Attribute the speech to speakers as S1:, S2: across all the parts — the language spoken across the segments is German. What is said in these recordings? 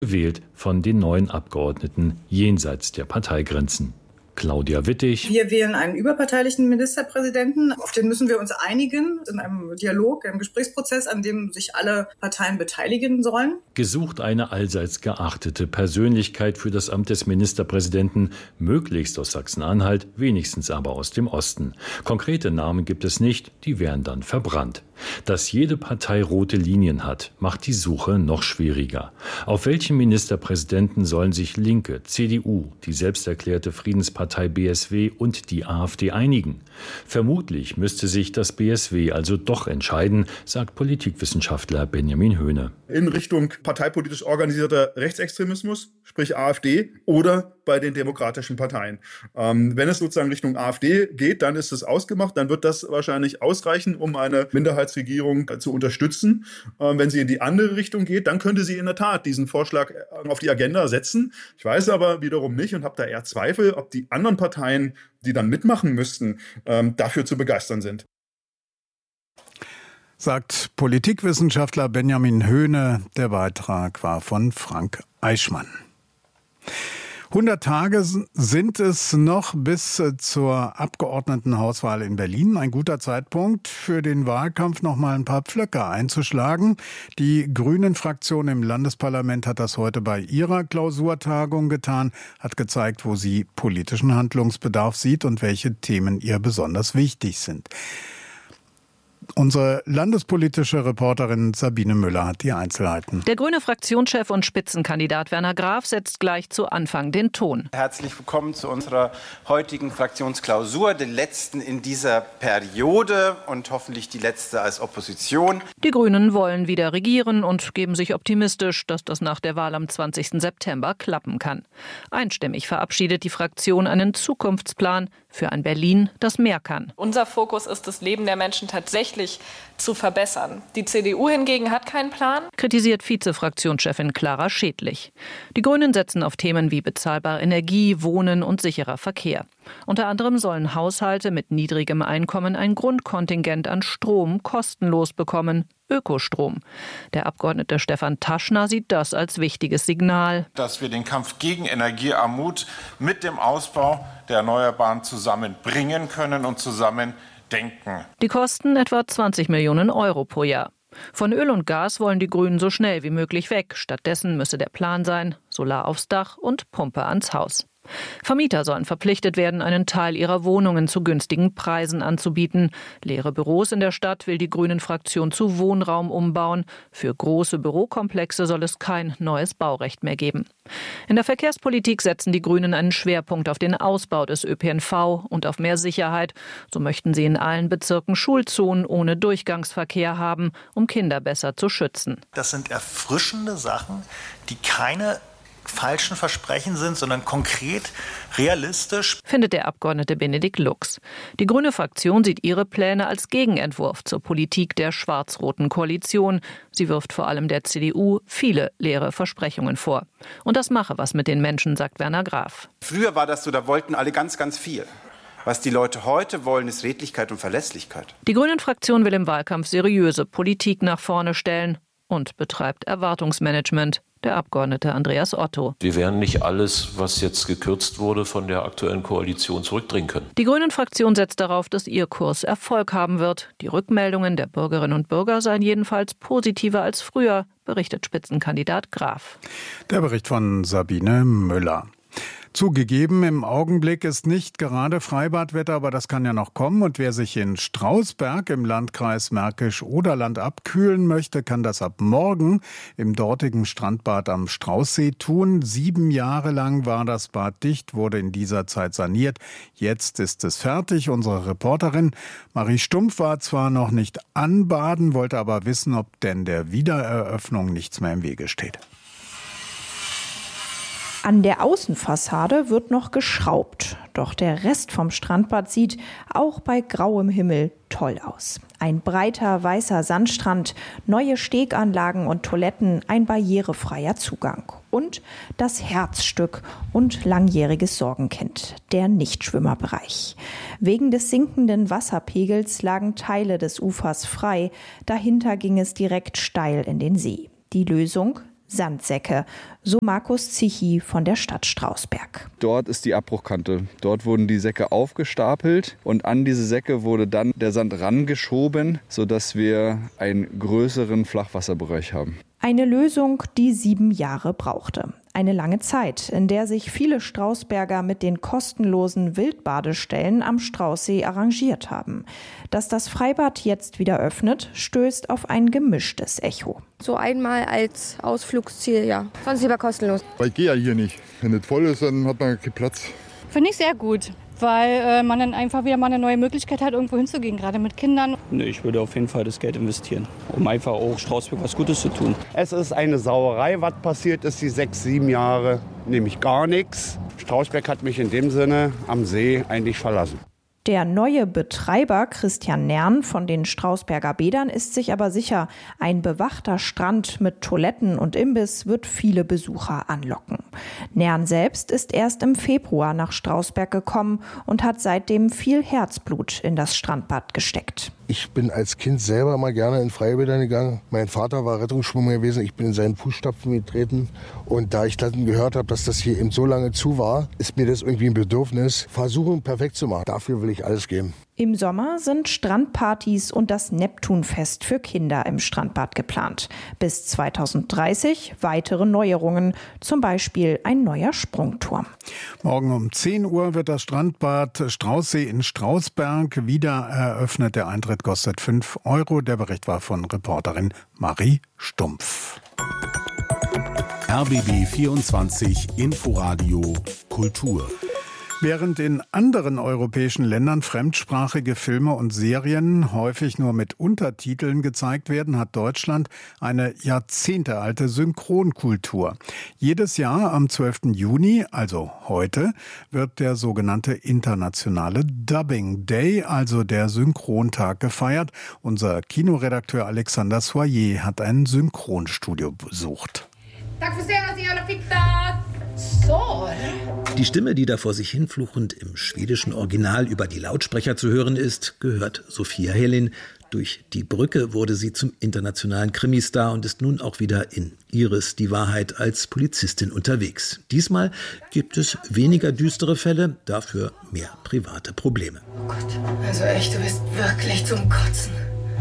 S1: gewählt von den neuen Abgeordneten jenseits der Parteigrenzen. Claudia Wittig.
S2: Wir wählen einen überparteilichen Ministerpräsidenten. Auf den müssen wir uns einigen in einem Dialog, einem Gesprächsprozess, an dem sich alle Parteien beteiligen sollen.
S1: Gesucht eine allseits geachtete Persönlichkeit für das Amt des Ministerpräsidenten, möglichst aus Sachsen-Anhalt, wenigstens aber aus dem Osten. Konkrete Namen gibt es nicht, die wären dann verbrannt. Dass jede Partei rote Linien hat, macht die Suche noch schwieriger. Auf welchen Ministerpräsidenten sollen sich Linke, CDU, die selbsterklärte Friedenspartei BSW und die AfD einigen? Vermutlich müsste sich das BSW also doch entscheiden, sagt Politikwissenschaftler Benjamin Höhne.
S3: In Richtung parteipolitisch organisierter Rechtsextremismus, sprich AfD, oder bei den demokratischen Parteien. Wenn es sozusagen Richtung AfD geht, dann ist es ausgemacht, dann wird das wahrscheinlich ausreichen, um eine Minderheitsregierung zu unterstützen. Wenn sie in die andere Richtung geht, dann könnte sie in der Tat diesen Vorschlag auf die Agenda setzen. Ich weiß aber wiederum nicht und habe da eher Zweifel, ob die anderen Parteien, die dann mitmachen müssten, dafür zu begeistern sind.
S4: Sagt Politikwissenschaftler Benjamin Höhne. Der Beitrag war von Frank Eichmann. 100 Tage sind es noch bis zur Abgeordnetenhauswahl in Berlin. Ein guter Zeitpunkt für den Wahlkampf, noch mal ein paar Pflöcke einzuschlagen. Die Grünen-Fraktion im Landesparlament hat das heute bei ihrer Klausurtagung getan, hat gezeigt, wo sie politischen Handlungsbedarf sieht und welche Themen ihr besonders wichtig sind. Unsere landespolitische Reporterin Sabine Müller hat die Einzelheiten.
S5: Der grüne Fraktionschef und Spitzenkandidat Werner Graf setzt gleich zu Anfang den Ton.
S6: Herzlich willkommen zu unserer heutigen Fraktionsklausur, der letzten in dieser Periode und hoffentlich die letzte als Opposition.
S5: Die Grünen wollen wieder regieren und geben sich optimistisch, dass das nach der Wahl am 20. September klappen kann. Einstimmig verabschiedet die Fraktion einen Zukunftsplan für ein Berlin, das mehr kann.
S7: Unser Fokus ist, das Leben der Menschen tatsächlich zu verbessern. Die CDU hingegen hat keinen Plan.
S5: Kritisiert Vizefraktionschefin Clara Schädlich. Die Grünen setzen auf Themen wie bezahlbare Energie, Wohnen und sicherer Verkehr. Unter anderem sollen Haushalte mit niedrigem Einkommen ein Grundkontingent an Strom kostenlos bekommen. Ökostrom. Der Abgeordnete Stefan Taschner sieht das als wichtiges Signal.
S8: Dass wir den Kampf gegen Energiearmut mit dem Ausbau der Erneuerbaren zusammenbringen können und zusammen denken.
S5: Die kosten etwa 20 Millionen Euro pro Jahr. Von Öl und Gas wollen die Grünen so schnell wie möglich weg. Stattdessen müsse der Plan sein, Solar aufs Dach und Pumpe ans Haus. Vermieter sollen verpflichtet werden, einen Teil ihrer Wohnungen zu günstigen Preisen anzubieten. Leere Büros in der Stadt will die Grünen-Fraktion zu Wohnraum umbauen. Für große Bürokomplexe soll es kein neues Baurecht mehr geben. In der Verkehrspolitik setzen die Grünen einen Schwerpunkt auf den Ausbau des ÖPNV und auf mehr Sicherheit. So möchten sie in allen Bezirken Schulzonen ohne Durchgangsverkehr haben, um Kinder besser zu schützen.
S9: Das sind erfrischende Sachen, die keine falschen Versprechen sind, sondern konkret, realistisch,
S5: findet der Abgeordnete Benedikt Lux. Die grüne Fraktion sieht ihre Pläne als Gegenentwurf zur Politik der schwarz-roten Koalition. Sie wirft vor allem der CDU viele leere Versprechungen vor. Und das mache was mit den Menschen, sagt Werner Graf.
S6: Früher war das so, da wollten alle ganz, ganz viel. Was die Leute heute wollen, ist Redlichkeit und Verlässlichkeit.
S5: Die Grünen-Fraktion will im Wahlkampf seriöse Politik nach vorne stellen und betreibt Erwartungsmanagement. Der Abgeordnete Andreas Otto.
S10: Wir werden nicht alles, was jetzt gekürzt wurde, von der aktuellen Koalition zurückdrehen können.
S5: Die Grünen-Fraktion setzt darauf, dass ihr Kurs Erfolg haben wird. Die Rückmeldungen der Bürgerinnen und Bürger seien jedenfalls positiver als früher, berichtet Spitzenkandidat Graf.
S4: Der Bericht von Sabine Müller. Zugegeben, im Augenblick ist nicht gerade Freibadwetter, aber das kann ja noch kommen. Und wer sich in Strausberg im Landkreis Märkisch-Oderland abkühlen möchte, kann das ab morgen im dortigen Strandbad am Straußsee tun. 7 Jahre lang war das Bad dicht, wurde in dieser Zeit saniert. Jetzt ist es fertig. Unsere Reporterin Marie Stumpf war zwar noch nicht anbaden, wollte aber wissen, ob denn der Wiedereröffnung nichts mehr im Wege steht.
S11: An der Außenfassade wird noch geschraubt. Doch der Rest vom Strandbad sieht auch bei grauem Himmel toll aus. Ein breiter weißer Sandstrand, neue Steganlagen und Toiletten, ein barrierefreier Zugang. Und das Herzstück und langjähriges Sorgenkind, der Nichtschwimmerbereich. Wegen des sinkenden Wasserpegels lagen Teile des Ufers frei. Dahinter ging es direkt steil in den See. Die Lösung? Sandsäcke, so Markus Zichi von der Stadt Strausberg.
S12: Dort ist die Abbruchkante. Dort wurden die Säcke aufgestapelt und an diese Säcke wurde dann der Sand rangeschoben, sodass wir einen größeren Flachwasserbereich haben.
S11: Eine Lösung, die 7 Jahre brauchte. Eine lange Zeit, in der sich viele Strausberger mit den kostenlosen Wildbadestellen am Straußsee arrangiert haben. Dass das Freibad jetzt wieder öffnet, stößt auf ein gemischtes Echo.
S13: So einmal als Ausflugsziel, ja. Sonst lieber kostenlos.
S14: Weil ich gehe ja hier nicht. Wenn es voll ist, dann hat man keinen Platz.
S15: Finde ich sehr gut, weil man dann einfach wieder mal eine neue Möglichkeit hat, irgendwo hinzugehen, gerade mit Kindern.
S16: Ich würde auf jeden Fall das Geld investieren, um einfach auch Strausberg was Gutes zu tun.
S17: Es ist eine Sauerei, was passiert ist die 6, 7 Jahre, nämlich gar nichts. Strausberg hat mich in dem Sinne am See eigentlich verlassen.
S11: Der neue Betreiber Christian Nern von den Strausberger Bädern ist sich aber sicher, ein bewachter Strand mit Toiletten und Imbiss wird viele Besucher anlocken. Nern selbst ist erst im Februar nach Strausberg gekommen und hat seitdem viel Herzblut in das Strandbad gesteckt.
S18: Ich bin als Kind selber mal gerne in Freibädern gegangen. Mein Vater war Rettungsschwimmer gewesen. Ich bin in seinen Fußstapfen getreten. Und da ich dann gehört habe, dass das hier eben so lange zu war, ist mir das irgendwie ein Bedürfnis, versuchen perfekt zu machen. Dafür will ich alles geben.
S11: Im Sommer sind Strandpartys und das Neptunfest für Kinder im Strandbad geplant. Bis 2030 weitere Neuerungen, zum Beispiel ein neuer Sprungturm.
S4: Morgen um 10 Uhr wird das Strandbad Straußsee in Strausberg wieder eröffnet. Der Eintritt kostet 5 €. Der Bericht war von Reporterin Marie Stumpf.
S19: RBB 24 Inforadio Kultur.
S4: Während in anderen europäischen Ländern fremdsprachige Filme und Serien häufig nur mit Untertiteln gezeigt werden, hat Deutschland eine jahrzehntealte Synchronkultur. Jedes Jahr am 12. Juni, also heute, wird der sogenannte internationale Dubbing Day, also der Synchrontag, gefeiert. Unser Kinoredakteur Alexander Soyer hat ein Synchronstudio besucht.
S20: Die Stimme, die da vor sich hinfluchend im schwedischen Original über die Lautsprecher zu hören ist, gehört Sophia Helin. Durch Die Brücke wurde sie zum internationalen Krimistar und ist nun auch wieder in Iris die Wahrheit als Polizistin unterwegs. Diesmal gibt es weniger düstere Fälle, dafür mehr private Probleme.
S21: Oh Gott, also echt, du bist wirklich zum Kotzen.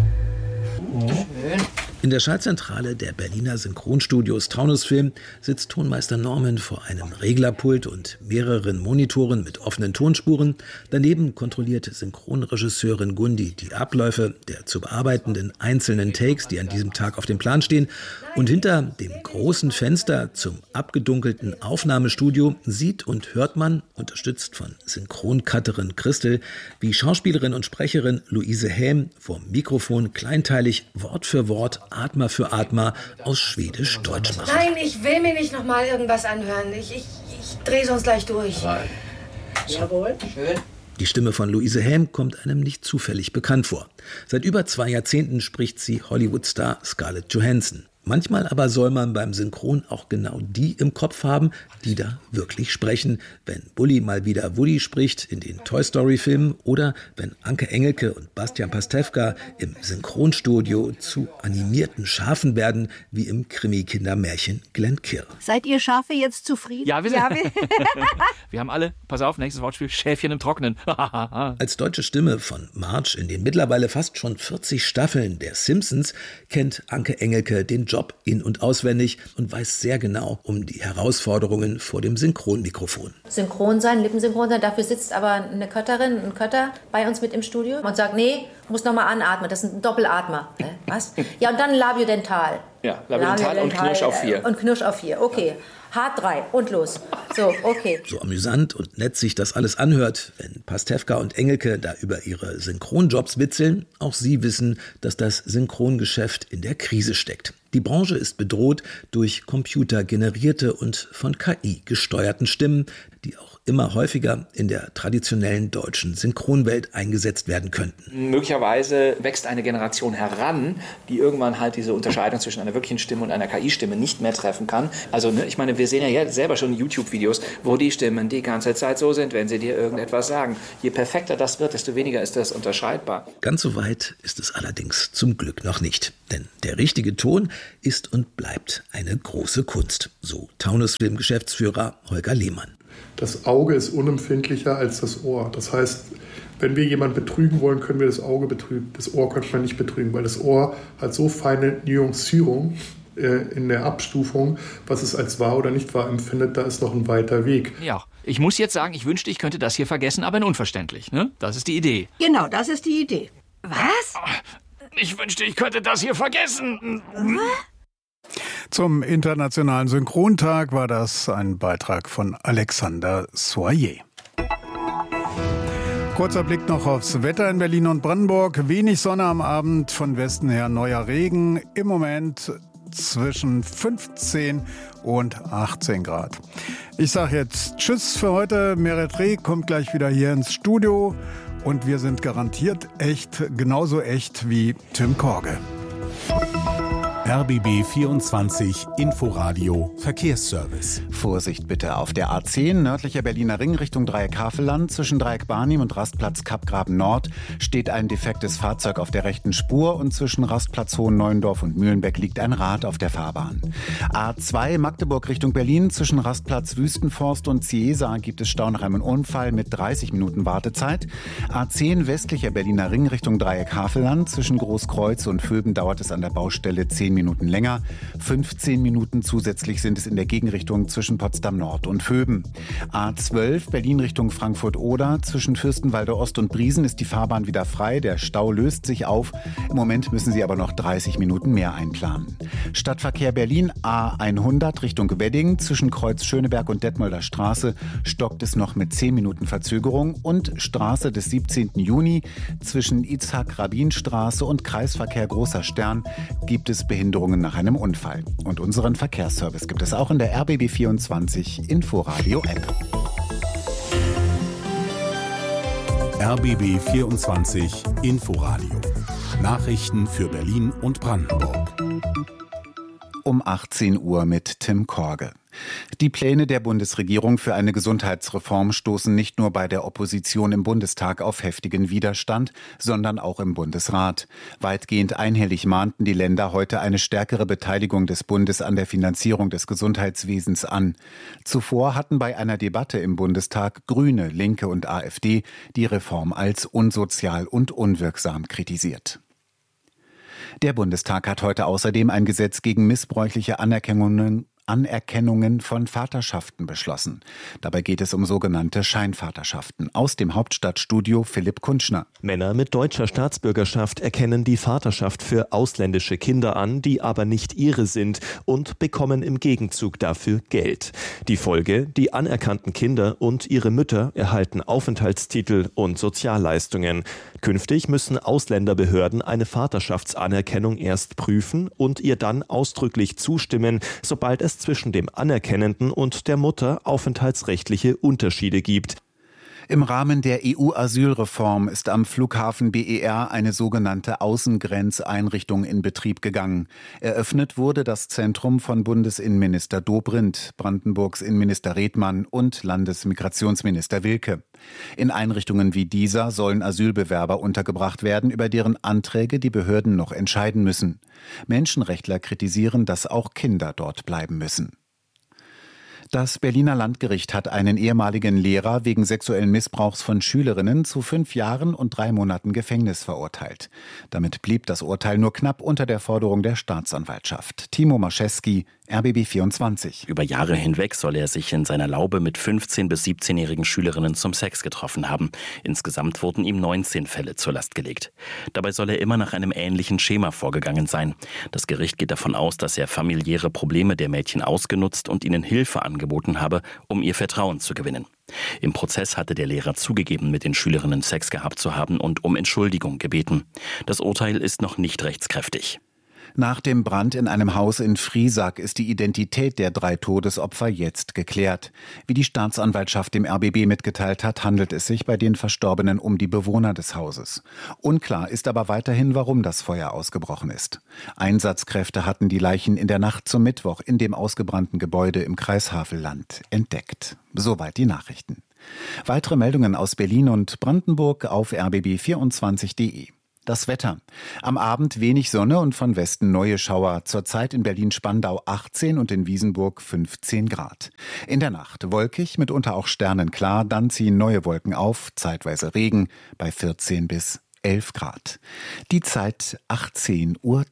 S21: Schön.
S20: In der Schaltzentrale der Berliner Synchronstudios Taunusfilm sitzt Tonmeister Norman vor einem Reglerpult und mehreren Monitoren mit offenen Tonspuren. Daneben kontrolliert Synchronregisseurin Gundi die Abläufe der zu bearbeitenden einzelnen Takes, die an diesem Tag auf dem Plan stehen. Und hinter dem großen Fenster zum abgedunkelten Aufnahmestudio sieht und hört man, unterstützt von Synchroncutterin Christel, wie Schauspielerin und Sprecherin Luise Häm vom Mikrofon kleinteilig Wort für Wort, Atma für Atma aus Schwedisch-Deutsch macht.
S21: Nein, ich will mir nicht noch mal irgendwas anhören. Ich drehe sonst gleich durch. Jawohl. Schön.
S20: Die Stimme von Luise Häm kommt einem nicht zufällig bekannt vor. Seit über 2 Jahrzehnten spricht sie Hollywood-Star Scarlett Johansson. Manchmal aber soll man beim Synchron auch genau die im Kopf haben, die da wirklich sprechen. Wenn Bully mal wieder Woody spricht in den Toy-Story-Filmen oder wenn Anke Engelke und Bastian Pastewka im Synchronstudio zu animierten Schafen werden, wie im Krimi-Kindermärchen Glenn Kill.
S22: Seid ihr Schafe jetzt zufrieden?
S23: Ja, wir sind. Wir haben alle, pass auf, nächstes Wortspiel, Schäfchen im Trockenen.
S20: Als deutsche Stimme von Marge in den mittlerweile fast schon 40 Staffeln der Simpsons kennt Anke Engelke den Job in- und auswendig und weiß sehr genau um die Herausforderungen vor dem Synchronmikrofon.
S24: Synchron sein, lippensynchron sein, dafür sitzt aber eine Kötterin, ein Kötter bei uns mit im Studio und sagt, nee, muss nochmal anatmen, das ist ein Doppelatmer. Was? Ja, und dann Labiodental.
S23: Ja, Labiodental und Knirsch auf 4.
S24: Und Knirsch auf 4, okay. Hart 3 und los. So, okay.
S20: So amüsant und nett sich das alles anhört, wenn Pastewka und Engelke da über ihre Synchronjobs witzeln, auch sie wissen, dass das Synchrongeschäft in der Krise steckt. Die Branche ist bedroht durch computergenerierte und von KI gesteuerten Stimmen, die auch immer häufiger in der traditionellen deutschen Synchronwelt eingesetzt werden könnten.
S23: Möglicherweise wächst eine Generation heran, die irgendwann halt diese Unterscheidung zwischen einer wirklichen Stimme und einer KI-Stimme nicht mehr treffen kann. Also ich meine, wir sehen ja selber schon YouTube-Videos, wo die Stimmen die ganze Zeit so sind, wenn sie dir irgendetwas sagen. Je perfekter das wird, desto weniger ist das unterscheidbar.
S20: Ganz so weit ist es allerdings zum Glück noch nicht. Denn der richtige Ton ist und bleibt eine große Kunst. So Taunus-Film-Geschäftsführer Holger Lehmann.
S1: Das Auge ist unempfindlicher als das Ohr. Das heißt, wenn wir jemanden betrügen wollen, können wir das Auge betrügen. Das Ohr könnte man nicht betrügen, weil das Ohr hat so feine Nuancierung in der Abstufung, was es als wahr oder nicht wahr empfindet, da ist noch ein weiter Weg.
S23: Ja, ich muss jetzt sagen, ich wünschte, ich könnte das hier vergessen, aber unverständlich. Ne? Das ist die Idee.
S22: Genau, das ist die Idee. Was?
S23: Ich wünschte, ich könnte das hier vergessen.
S4: Zum Internationalen Synchrontag war das ein Beitrag von Alexander Soyer. Kurzer Blick noch aufs Wetter in Berlin und Brandenburg. Wenig Sonne am Abend, von Westen her neuer Regen. Im Moment zwischen 15 und 18 Grad. Ich sage jetzt Tschüss für heute. Meret Reh kommt gleich wieder hier ins Studio. Und wir sind garantiert echt, genauso echt wie Tim Korge.
S19: RBB 24 Inforadio Verkehrsservice.
S2: Vorsicht bitte auf der A10 nördlicher Berliner Ring Richtung Dreieck Havelland. Zwischen Dreieck Barnim und Rastplatz Kappgraben Nord steht ein defektes Fahrzeug auf der rechten Spur und zwischen Rastplatz Hohenneuendorf und Mühlenbeck liegt ein Rad auf der Fahrbahn. A2 Magdeburg Richtung Berlin. Zwischen Rastplatz Wüstenforst und Ciesa gibt es Stau nach einem Unfall mit 30 Minuten Wartezeit. A10 westlicher Berliner Ring Richtung Dreieck Havelland. Zwischen Großkreuz und Vöben dauert es an der Baustelle 10 Minuten länger. 15 Minuten zusätzlich sind es in der Gegenrichtung zwischen Potsdam Nord und Vöben. A12 Berlin Richtung Frankfurt-Oder. Zwischen Fürstenwalde Ost und Briesen ist die Fahrbahn wieder frei. Der Stau löst sich auf. Im Moment müssen Sie aber noch 30 Minuten mehr einplanen. Stadtverkehr Berlin A100 Richtung Wedding. Zwischen Kreuz Schöneberg und Detmolder Straße stockt es noch mit 10 Minuten Verzögerung. Und Straße des 17. Juni zwischen Itzhak-Rabin-Straße und Kreisverkehr Großer Stern gibt es Behinderungen nach einem Unfall. Und unseren Verkehrsservice gibt es auch in der RBB 24 Inforadio App.
S19: RBB 24 Inforadio. Nachrichten für Berlin und Brandenburg.
S2: Um 18 Uhr mit Tim Korge. Die Pläne der Bundesregierung für eine Gesundheitsreform stoßen nicht nur bei der Opposition im Bundestag auf heftigen Widerstand, sondern auch im Bundesrat. Weitgehend einhellig mahnten die Länder heute eine stärkere Beteiligung des Bundes an der Finanzierung des Gesundheitswesens an. Zuvor hatten bei einer Debatte im Bundestag Grüne, Linke und AfD die Reform als unsozial und unwirksam kritisiert. Der Bundestag hat heute außerdem ein Gesetz gegen missbräuchliche Anerkennungen von Vaterschaften beschlossen. Dabei geht es um sogenannte Scheinvaterschaften. Aus dem Hauptstadtstudio Philipp Kunschner.
S3: Männer mit deutscher Staatsbürgerschaft erkennen die Vaterschaft für ausländische Kinder an, die aber nicht ihre sind und bekommen im Gegenzug dafür Geld. Die Folge: Die anerkannten Kinder und ihre Mütter erhalten Aufenthaltstitel und Sozialleistungen. Künftig müssen Ausländerbehörden eine Vaterschaftsanerkennung erst prüfen und ihr dann ausdrücklich zustimmen, sobald es zwischen dem Anerkennenden und der Mutter aufenthaltsrechtliche Unterschiede gibt.
S2: Im Rahmen der EU-Asylreform ist am Flughafen BER eine sogenannte Außengrenzeinrichtung in Betrieb gegangen. Eröffnet wurde das Zentrum von Bundesinnenminister Dobrindt, Brandenburgs Innenminister Redmann und Landesmigrationsminister Wilke. In Einrichtungen wie dieser sollen Asylbewerber untergebracht werden, über deren Anträge die Behörden noch entscheiden müssen. Menschenrechtler kritisieren, dass auch Kinder dort bleiben müssen. Das Berliner Landgericht hat einen ehemaligen Lehrer wegen sexuellen Missbrauchs von Schülerinnen zu 5 Jahren und 3 Monaten Gefängnis verurteilt. Damit blieb das Urteil nur knapp unter der Forderung der Staatsanwaltschaft. Timo Maschewski, RBB 24.
S7: Über Jahre hinweg soll er sich in seiner Laube mit 15- bis 17-jährigen Schülerinnen zum Sex getroffen haben. Insgesamt wurden ihm 19 Fälle zur Last gelegt. Dabei soll er immer nach einem ähnlichen Schema vorgegangen sein. Das Gericht geht davon aus, dass er familiäre Probleme der Mädchen ausgenutzt und ihnen Hilfe angeboten habe, um ihr Vertrauen zu gewinnen. Im Prozess hatte der Lehrer zugegeben, mit den Schülerinnen Sex gehabt zu haben und um Entschuldigung gebeten. Das Urteil ist noch nicht rechtskräftig.
S2: Nach dem Brand in einem Haus in Friesack ist die Identität der 3 Todesopfer jetzt geklärt. Wie die Staatsanwaltschaft dem RBB mitgeteilt hat, handelt es sich bei den Verstorbenen um die Bewohner des Hauses. Unklar ist aber weiterhin, warum das Feuer ausgebrochen ist. Einsatzkräfte hatten die Leichen in der Nacht zum Mittwoch in dem ausgebrannten Gebäude im Kreis Havelland entdeckt. Soweit die Nachrichten. Weitere Meldungen aus Berlin und Brandenburg auf rbb24.de. Das Wetter. Am Abend wenig Sonne und von Westen neue Schauer. Zurzeit in Berlin-Spandau 18 und in Wiesenburg 15 Grad. In der Nacht wolkig, mitunter auch sternenklar. Dann ziehen neue Wolken auf, zeitweise Regen bei 14 bis 11 Grad. Die Zeit 18:03 Uhr.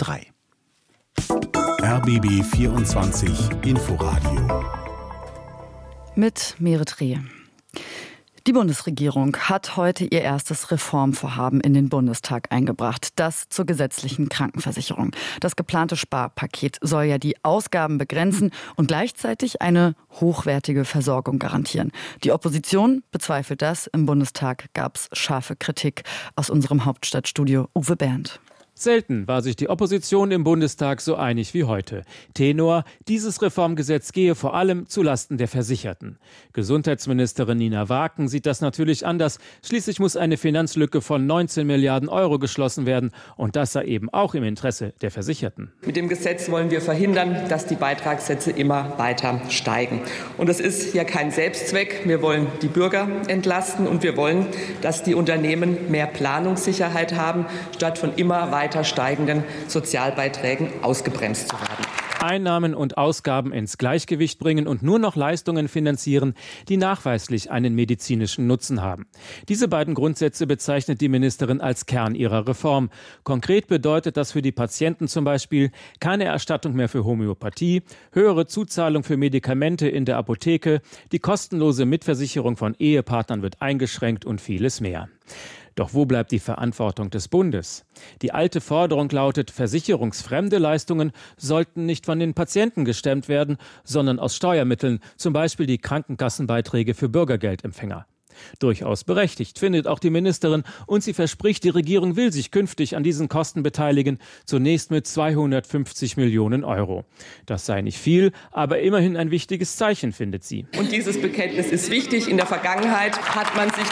S19: RBB 24 Inforadio.
S6: Mit Merit Reh. Die Bundesregierung hat heute ihr erstes Reformvorhaben in den Bundestag eingebracht, das zur gesetzlichen Krankenversicherung. Das geplante Sparpaket soll ja die Ausgaben begrenzen und gleichzeitig eine hochwertige Versorgung garantieren. Die Opposition bezweifelt das. Im Bundestag gab es scharfe Kritik. Aus unserem Hauptstadtstudio Uwe Bernd.
S8: Selten war sich die Opposition im Bundestag so einig wie heute. Tenor: Dieses Reformgesetz gehe vor allem zulasten der Versicherten. Gesundheitsministerin Nina Waken sieht das natürlich anders. Schließlich muss eine Finanzlücke von 19 Milliarden Euro geschlossen werden. Und das sei eben auch im Interesse der Versicherten.
S9: Mit dem Gesetz wollen wir verhindern, dass die Beitragssätze immer weiter steigen. Und das ist ja kein Selbstzweck. Wir wollen die Bürger entlasten und wir wollen, dass die Unternehmen mehr Planungssicherheit haben, statt von immer weiter steigenden Sozialbeiträgen ausgebremst zu werden.
S8: Einnahmen und Ausgaben ins Gleichgewicht bringen und nur noch Leistungen finanzieren, die nachweislich einen medizinischen Nutzen haben. Diese beiden Grundsätze bezeichnet die Ministerin als Kern ihrer Reform. Konkret bedeutet das für die Patienten zum Beispiel keine Erstattung mehr für Homöopathie, höhere Zuzahlung für Medikamente in der Apotheke, die kostenlose Mitversicherung von Ehepartnern wird eingeschränkt und vieles mehr. Doch wo bleibt die Verantwortung des Bundes? Die alte Forderung lautet, versicherungsfremde Leistungen sollten nicht von den Patienten gestemmt werden, sondern aus Steuermitteln, zum Beispiel die Krankenkassenbeiträge für Bürgergeldempfänger. Durchaus berechtigt, findet auch die Ministerin, und sie verspricht, die Regierung will sich künftig an diesen Kosten beteiligen, zunächst mit 250 Millionen Euro. Das sei nicht viel, aber immerhin ein wichtiges Zeichen, findet sie.
S9: Und dieses Bekenntnis ist wichtig. In der Vergangenheit hat man sich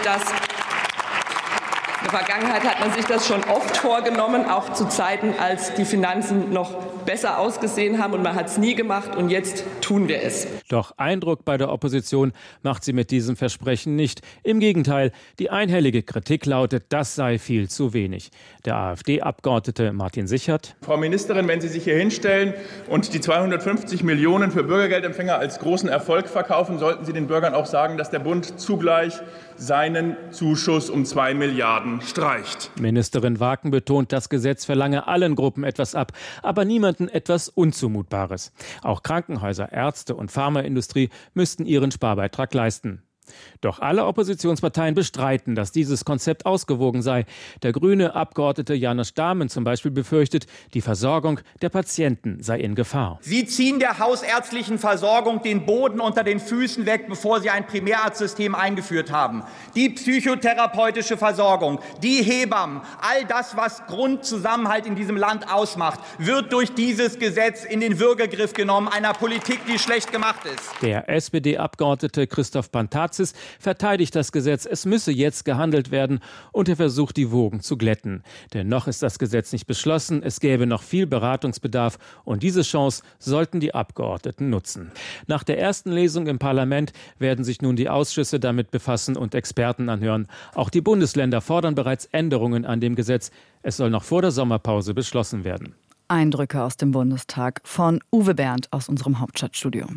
S9: das schon oft vorgenommen, auch zu Zeiten, als die Finanzen noch besser ausgesehen haben, und man hat es nie gemacht, und jetzt tun wir es.
S8: Doch Eindruck bei der Opposition macht sie mit diesem Versprechen nicht. Im Gegenteil, die einhellige Kritik lautet, das sei viel zu wenig. Der AfD-Abgeordnete Martin Sichert:
S10: Frau Ministerin, wenn Sie sich hier hinstellen und die 250 Millionen für Bürgergeldempfänger als großen Erfolg verkaufen, sollten Sie den Bürgern auch sagen, dass der Bund zugleich seinen Zuschuss um 2 Milliarden streicht.
S8: Ministerin Waken betont, das Gesetz verlange allen Gruppen etwas ab, aber niemanden etwas Unzumutbares. Auch Krankenhäuser, Ärzte und Pharmaindustrie müssten ihren Sparbeitrag leisten. Doch alle Oppositionsparteien bestreiten, dass dieses Konzept ausgewogen sei. Der grüne Abgeordnete Janusz Dahmen zum Beispiel befürchtet, die Versorgung der Patienten sei in Gefahr.
S25: Sie ziehen der hausärztlichen Versorgung den Boden unter den Füßen weg, bevor Sie ein Primärarztsystem eingeführt haben. Die psychotherapeutische Versorgung, die Hebammen, all das, was Grundzusammenhalt in diesem Land ausmacht, wird durch dieses Gesetz in den Würgegriff genommen, einer Politik, die schlecht gemacht ist.
S8: Der SPD-Abgeordnete Christoph Pantazis verteidigt das Gesetz. Es müsse jetzt gehandelt werden, und er versucht, die Wogen zu glätten. Denn noch ist das Gesetz nicht beschlossen. Es gäbe noch viel Beratungsbedarf, und diese Chance sollten die Abgeordneten nutzen. Nach der ersten Lesung im Parlament werden sich nun die Ausschüsse damit befassen und Experten anhören. Auch die Bundesländer fordern bereits Änderungen an dem Gesetz. Es soll noch vor der Sommerpause beschlossen werden.
S6: Eindrücke aus dem Bundestag von Uwe Bernd aus unserem Hauptstadtstudio.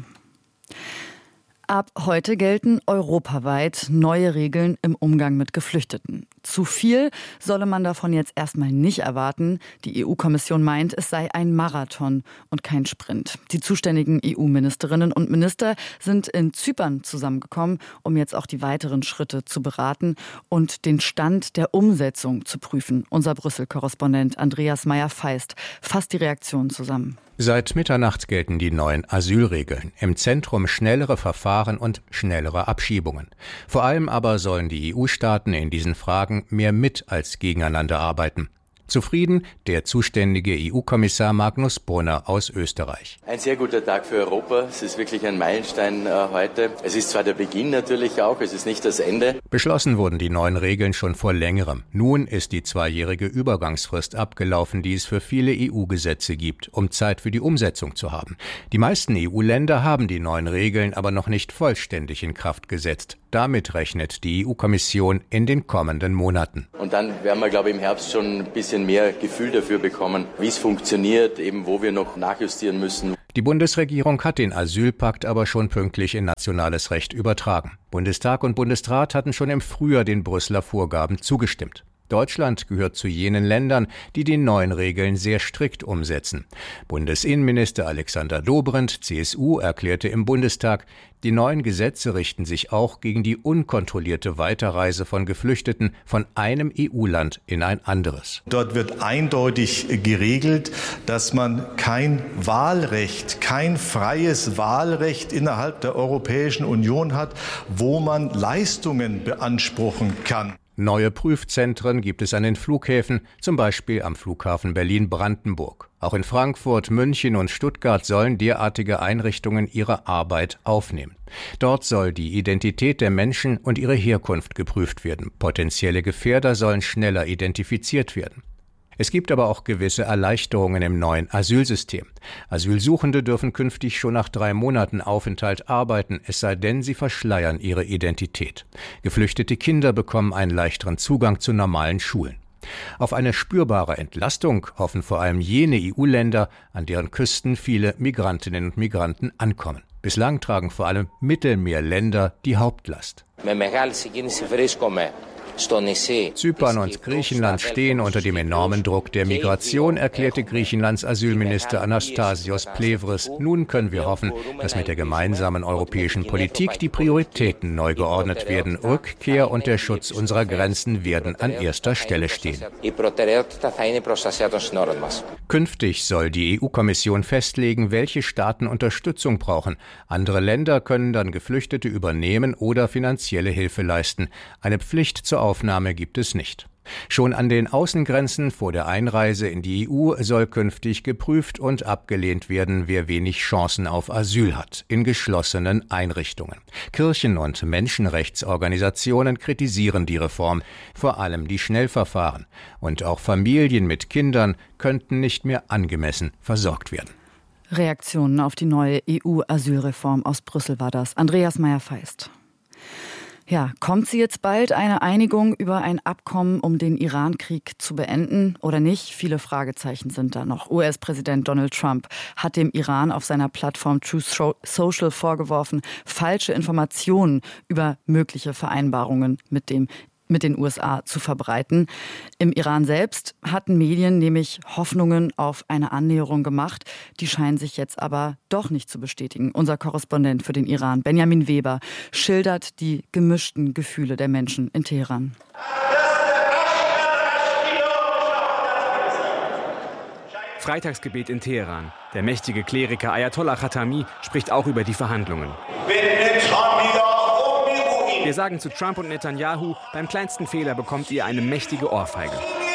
S6: Ab heute gelten europaweit neue Regeln im Umgang mit Geflüchteten. Zu viel solle man davon jetzt erstmal nicht erwarten. Die EU-Kommission meint, es sei ein Marathon und kein Sprint. Die zuständigen EU-Ministerinnen und Minister sind in Zypern zusammengekommen, um jetzt auch die weiteren Schritte zu beraten und den Stand der Umsetzung zu prüfen. Unser Brüssel-Korrespondent Andreas Meyer-Feist fasst die Reaktionen zusammen.
S26: Seit Mitternacht gelten die neuen Asylregeln. Im Zentrum schnellere Verfahren und schnellere Abschiebungen. Vor allem aber sollen die EU-Staaten in diesen Fragen mehr mit als gegeneinander arbeiten. Zufrieden der zuständige EU-Kommissar Magnus Brunner aus Österreich.
S5: Ein sehr guter Tag für Europa. Es ist wirklich ein Meilenstein heute. Es ist zwar der Beginn natürlich auch, es ist nicht das Ende.
S26: Beschlossen wurden die neuen Regeln schon vor längerem. Nun ist die 2-jährige Übergangsfrist abgelaufen, die es für viele EU-Gesetze gibt, um Zeit für die Umsetzung zu haben. Die meisten EU-Länder haben die neuen Regeln aber noch nicht vollständig in Kraft gesetzt. Damit rechnet die EU-Kommission in den kommenden Monaten.
S5: Und dann werden wir, glaube ich, im Herbst schon ein bisschen mehr Gefühl dafür bekommen, wie es funktioniert, eben wo wir noch nachjustieren müssen.
S26: Die Bundesregierung hat den Asylpakt aber schon pünktlich in nationales Recht übertragen. Bundestag und Bundesrat hatten schon im Frühjahr den Brüsseler Vorgaben zugestimmt. Deutschland gehört zu jenen Ländern, die die neuen Regeln sehr strikt umsetzen. Bundesinnenminister Alexander Dobrindt, CSU, erklärte im Bundestag, die neuen Gesetze richten sich auch gegen die unkontrollierte Weiterreise von Geflüchteten von einem EU-Land in ein anderes.
S12: Dort wird eindeutig geregelt, dass man kein Wahlrecht, kein freies Wahlrecht innerhalb der Europäischen Union hat, wo man Leistungen beanspruchen kann.
S26: Neue Prüfzentren gibt es an den Flughäfen, zum Beispiel am Flughafen Berlin-Brandenburg. Auch in Frankfurt, München und Stuttgart sollen derartige Einrichtungen ihre Arbeit aufnehmen. Dort soll die Identität der Menschen und ihre Herkunft geprüft werden. Potenzielle Gefährder sollen schneller identifiziert werden. Es gibt aber auch gewisse Erleichterungen im neuen Asylsystem. Asylsuchende dürfen künftig schon nach 3 Monaten Aufenthalt arbeiten, es sei denn, sie verschleiern ihre Identität. Geflüchtete Kinder bekommen einen leichteren Zugang zu normalen Schulen. Auf eine spürbare Entlastung hoffen vor allem jene EU-Länder, an deren Küsten viele Migrantinnen und Migranten ankommen. Bislang tragen vor allem Mittelmeerländer die Hauptlast. Zypern und Griechenland stehen unter dem enormen Druck der Migration, erklärte Griechenlands Asylminister Anastasios Plevris. Nun können wir hoffen, dass mit der gemeinsamen europäischen Politik die Prioritäten neu geordnet werden. Rückkehr und der Schutz unserer Grenzen werden an erster Stelle stehen. Künftig soll die EU-Kommission festlegen, welche Staaten Unterstützung brauchen. Andere Länder können dann Geflüchtete übernehmen oder finanzielle Hilfe leisten. Eine Pflicht zur Aufnahme gibt es nicht. Schon an den Außengrenzen vor der Einreise in die EU soll künftig geprüft und abgelehnt werden, wer wenig Chancen auf Asyl hat, in geschlossenen Einrichtungen. Kirchen und Menschenrechtsorganisationen kritisieren die Reform, vor allem die Schnellverfahren. Und auch Familien mit Kindern könnten nicht mehr angemessen versorgt werden.
S6: Reaktionen auf die neue EU-Asylreform aus Brüssel war das. Andreas Meyer-Feist. Ja, kommt sie jetzt bald eine Einigung über ein Abkommen, um den Iran-Krieg zu beenden oder nicht? Viele Fragezeichen sind da noch. US-Präsident Donald Trump hat dem Iran auf seiner Plattform Truth Social vorgeworfen, falsche Informationen über mögliche Vereinbarungen mit den USA zu verbreiten. Im Iran selbst hatten Medien nämlich Hoffnungen auf eine Annäherung gemacht. Die scheinen sich jetzt aber doch nicht zu bestätigen. Unser Korrespondent für den Iran, Benjamin Weber, schildert die gemischten Gefühle der Menschen in Teheran.
S13: Freitagsgebet in Teheran. Der mächtige Kleriker Ayatollah Khatami spricht auch über die Verhandlungen. Wir sagen zu Trump und Netanyahu, beim kleinsten Fehler bekommt ihr eine mächtige Ohrfeige.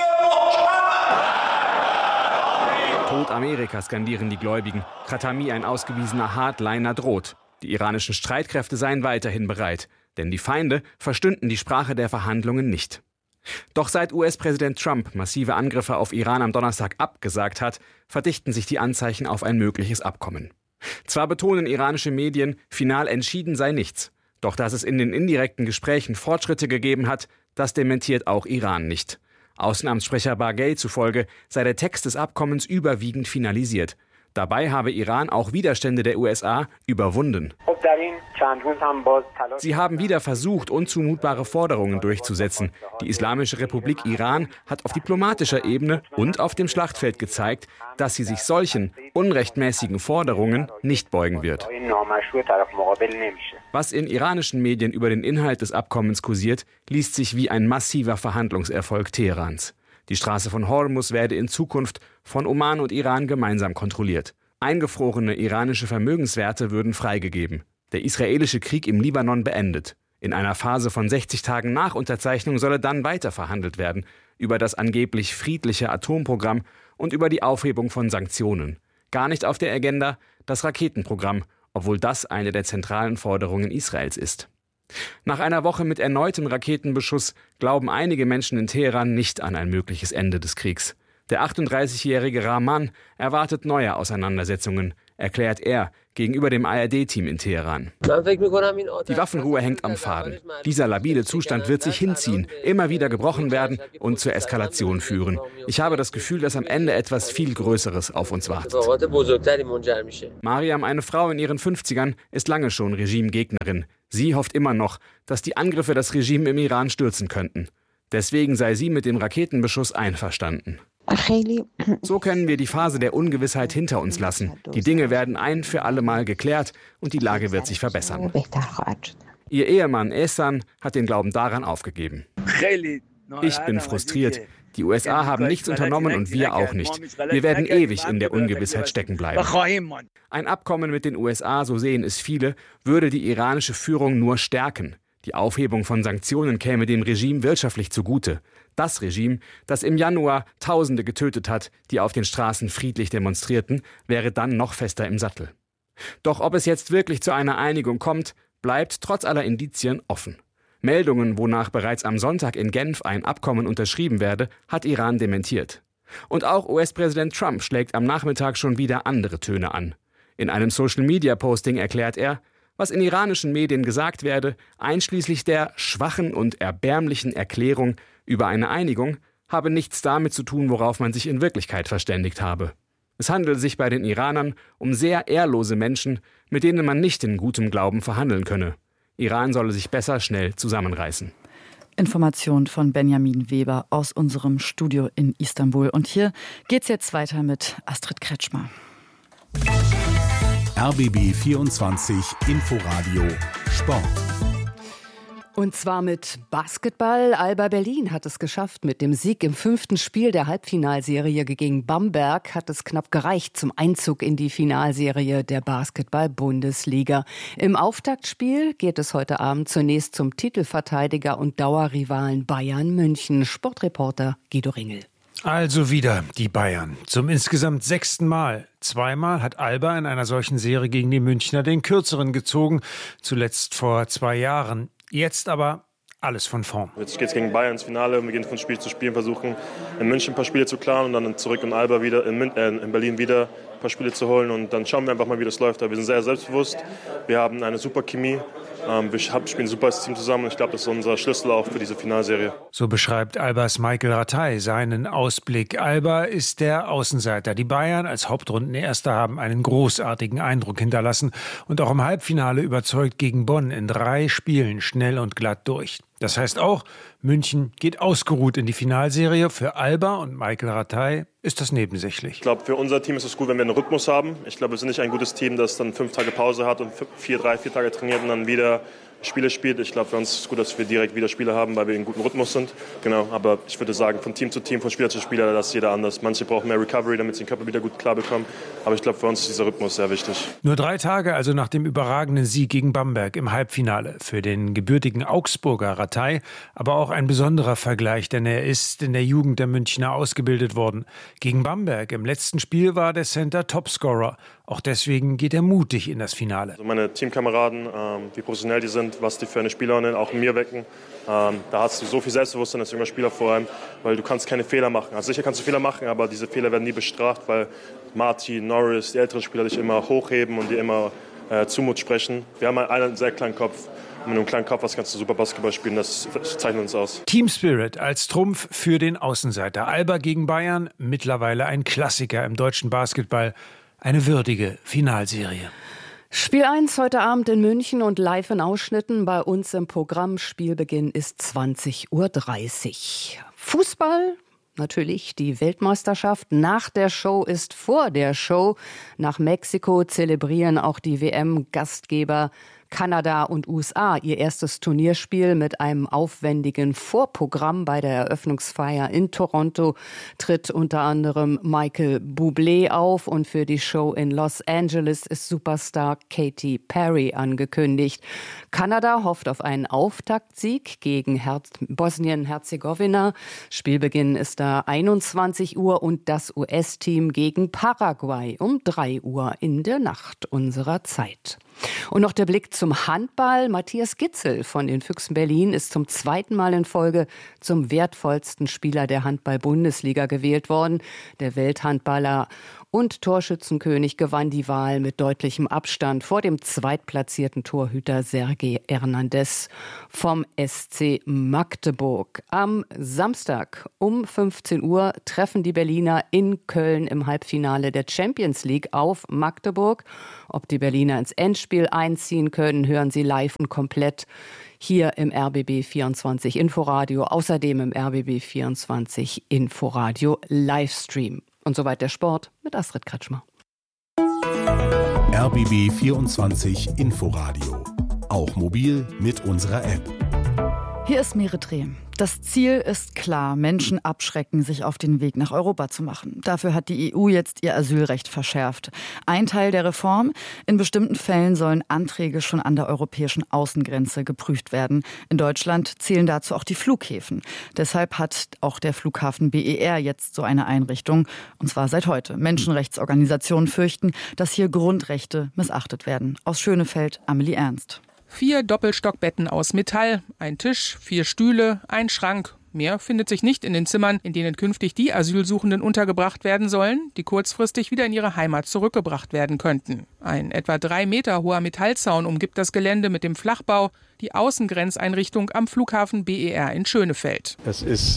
S13: Tod Amerika, skandieren die Gläubigen. Khatami, ein ausgewiesener Hardliner, droht. Die iranischen Streitkräfte seien weiterhin bereit, denn die Feinde verstünden die Sprache der Verhandlungen nicht. Doch seit US-Präsident Trump massive Angriffe auf Iran am Donnerstag abgesagt hat, verdichten sich die Anzeichen auf ein mögliches Abkommen. Zwar betonen iranische Medien, final entschieden sei nichts. Doch dass es in den indirekten Gesprächen Fortschritte gegeben hat, das dementiert auch Iran nicht. Außenamtssprecher Baghei zufolge sei der Text des Abkommens überwiegend finalisiert. Dabei habe Iran auch Widerstände der USA überwunden. Sie haben wieder versucht, unzumutbare Forderungen durchzusetzen. Die Islamische Republik Iran hat auf diplomatischer Ebene und auf dem Schlachtfeld gezeigt, dass sie sich solchen unrechtmäßigen Forderungen nicht beugen wird. Was in iranischen Medien über den Inhalt des Abkommens kursiert, liest sich wie ein massiver Verhandlungserfolg Teherans. Die Straße von Hormuz werde in Zukunft von Oman und Iran gemeinsam kontrolliert. Eingefrorene iranische Vermögenswerte würden freigegeben. Der israelische Krieg im Libanon beendet. In einer Phase von 60 Tagen nach Unterzeichnung solle dann weiter verhandelt werden. über das angeblich friedliche Atomprogramm und über die Aufhebung von Sanktionen. Gar nicht auf der Agenda das Raketenprogramm, obwohl das eine der zentralen Forderungen Israels ist. Nach einer Woche mit erneutem Raketenbeschuss glauben einige Menschen in Teheran nicht an ein mögliches Ende des Kriegs. Der 38-jährige Rahman erwartet neue Auseinandersetzungen, erklärt er gegenüber dem ARD-Team in Teheran. Die Waffenruhe hängt am Faden. Dieser labile Zustand wird sich hinziehen, immer wieder gebrochen werden und zur Eskalation führen. Ich habe das Gefühl, dass am Ende etwas viel Größeres auf uns wartet. Mariam, eine Frau in ihren 50ern, ist lange schon Regimegegnerin. Sie hofft immer noch, dass die Angriffe das Regime im Iran stürzen könnten. Deswegen sei sie mit dem Raketenbeschuss einverstanden. So können wir die Phase der Ungewissheit hinter uns lassen. Die Dinge werden ein für alle Mal geklärt und die Lage wird sich verbessern. Ihr Ehemann Ehsan hat den Glauben daran aufgegeben. Ich bin frustriert. Die USA haben nichts unternommen und wir auch nicht. Wir werden ewig in der Ungewissheit stecken bleiben. Ein Abkommen mit den USA, so sehen es viele, würde die iranische Führung nur stärken. Die Aufhebung von Sanktionen käme dem Regime wirtschaftlich zugute. Das Regime, das im Januar Tausende getötet hat, die auf den Straßen friedlich demonstrierten, wäre dann noch fester im Sattel. Doch ob es jetzt wirklich zu einer Einigung kommt, bleibt trotz aller Indizien offen. Meldungen, wonach bereits am Sonntag in Genf ein Abkommen unterschrieben werde, hat Iran dementiert. Und auch US-Präsident Trump schlägt am Nachmittag schon wieder andere Töne an. In einem Social-Media-Posting erklärt er, was in iranischen Medien gesagt werde, einschließlich der schwachen und erbärmlichen Erklärung über eine Einigung, habe nichts damit zu tun, worauf man sich in Wirklichkeit verständigt habe. Es handele sich bei den Iranern um sehr ehrlose Menschen, mit denen man nicht in gutem Glauben verhandeln könne. Iran solle sich besser schnell zusammenreißen.
S6: Information von Benjamin Weber aus unserem Studio in Istanbul. Und hier geht's jetzt weiter mit Astrid Kretschmer.
S19: RBB 24 Inforadio Sport.
S11: Und zwar mit Basketball. Alba Berlin hat es geschafft. Mit dem Sieg im 5. Spiel der Halbfinalserie gegen Bamberg hat es knapp gereicht zum Einzug in die Finalserie der Basketball-Bundesliga. Im Auftaktspiel geht es heute Abend zunächst zum Titelverteidiger und Dauerrivalen Bayern München. Sportreporter Guido Ringel.
S14: Also wieder die Bayern. Zum insgesamt 6. Mal. 2-mal hat Alba in einer solchen Serie gegen die Münchner den Kürzeren gezogen. Zuletzt vor 2 Jahren. Jetzt aber alles von vorn.
S15: Jetzt geht es gegen Bayern ins Finale und wir gehen von Spiel zu Spiel, versuchen in München ein paar Spiele zu klaren und dann zurück in Alba wieder, in Berlin wieder ein paar Spiele zu holen und dann schauen wir einfach mal, wie das läuft. Wir sind sehr selbstbewusst, wir haben eine super Chemie. Wir spielen super als Team zusammen und ich glaube, das ist unser Schlüssel auch für diese Finalserie.
S14: So beschreibt Albas Michael Rattay seinen Ausblick. Alba ist der Außenseiter. Die Bayern als Hauptrundenerster haben einen großartigen Eindruck hinterlassen und auch im Halbfinale überzeugt gegen Bonn in 3 Spielen schnell und glatt durch. Das heißt auch, München geht ausgeruht in die Finalserie. Für Alba und Michael Rattay ist das nebensächlich.
S15: Ich glaube, für unser Team ist es gut, wenn wir einen Rhythmus haben. Ich glaube, wir sind nicht ein gutes Team, das dann 5 Tage Pause hat und 4 Tage trainiert und dann wieder Spiele spielt. Ich glaube, für uns ist es gut, dass wir direkt wieder Spiele haben, weil wir in gutem Rhythmus sind. Genau, aber ich würde sagen, von Team zu Team, von Spieler zu Spieler, das ist jeder anders. Manche brauchen mehr Recovery, damit sie den Körper wieder gut klar bekommen. Aber ich glaube, für uns ist dieser Rhythmus sehr wichtig.
S14: Nur 3 Tage also nach dem überragenden Sieg gegen Bamberg im Halbfinale. Für den gebürtigen Augsburger Rattay aber auch ein besonderer Vergleich, denn er ist in der Jugend der Münchner ausgebildet worden. Gegen Bamberg im letzten Spiel war der Center Topscorer. Auch deswegen geht er mutig in das Finale.
S15: Also meine Teamkameraden, wie professionell die sind, was die für eine Spielerin auch in mir wecken, da hast du so viel Selbstbewusstsein als junger Spieler vor allem, weil du kannst keine Fehler machen. Also sicher kannst du Fehler machen, aber diese Fehler werden nie bestraft, weil Martin, Norris, die älteren Spieler dich immer hochheben und dir immer Zumut sprechen. Wir haben einen sehr kleinen Kopf. Und mit einem kleinen Kopf kannst du super Basketball spielen, das zeichnet uns aus.
S14: Team Spirit als Trumpf für den Außenseiter. Alba gegen Bayern, mittlerweile ein Klassiker im deutschen Basketball. Eine würdige Finalserie.
S11: Spiel 1 heute Abend in München und live in Ausschnitten bei uns im Programm. Spielbeginn ist 20:30 Uhr. Fußball, natürlich die Weltmeisterschaft. Nach der Show ist vor der Show. Nach Mexiko zelebrieren auch die WM-Gastgeber Kanada und USA ihr erstes Turnierspiel mit einem aufwendigen Vorprogramm. Bei der Eröffnungsfeier in Toronto tritt unter anderem Michael Bublé auf und für die Show in Los Angeles ist Superstar Katy Perry angekündigt. Kanada hofft auf einen Auftaktsieg gegen Bosnien-Herzegowina. Spielbeginn ist da 21 Uhr und das US-Team gegen Paraguay um 3 Uhr in der Nacht unserer Zeit. Und noch der Blick zum Handball. Matthias Gitzel von den Füchsen Berlin ist zum zweiten Mal in Folge zum wertvollsten Spieler der Handball-Bundesliga gewählt worden. Der Welthandballer und Torschützenkönig gewann die Wahl mit deutlichem Abstand vor dem zweitplatzierten Torhüter Sergej Hernandez vom SC Magdeburg. Am Samstag um 15 Uhr treffen die Berliner in Köln im Halbfinale der Champions League auf Magdeburg. Ob die Berliner ins Endspiel einziehen können, hören Sie live und komplett hier im RBB 24 Inforadio, außerdem im RBB 24 Inforadio Livestream. Und soweit der Sport mit Astrid Kretschmer.
S19: RBB 24 Inforadio. Auch mobil mit unserer App.
S6: Hier ist Merit Reh. Das Ziel ist klar, Menschen abschrecken, sich auf den Weg nach Europa zu machen. Dafür hat die EU jetzt ihr Asylrecht verschärft. Ein Teil der Reform: in bestimmten Fällen sollen Anträge schon an der europäischen Außengrenze geprüft werden. In Deutschland zählen dazu auch die Flughäfen. Deshalb hat auch der Flughafen BER jetzt so eine Einrichtung, und zwar seit heute. Menschenrechtsorganisationen fürchten, dass hier Grundrechte missachtet werden. Aus Schönefeld, Amelie Ernst.
S16: 4 Doppelstockbetten aus Metall, ein Tisch, 4 Stühle, ein Schrank. Mehr findet sich nicht in den Zimmern, in denen künftig die Asylsuchenden untergebracht werden sollen, die kurzfristig wieder in ihre Heimat zurückgebracht werden könnten. Ein etwa 3 Meter hoher Metallzaun umgibt das Gelände mit dem Flachbau, die Außengrenzeinrichtung am Flughafen BER in Schönefeld.
S12: Es ist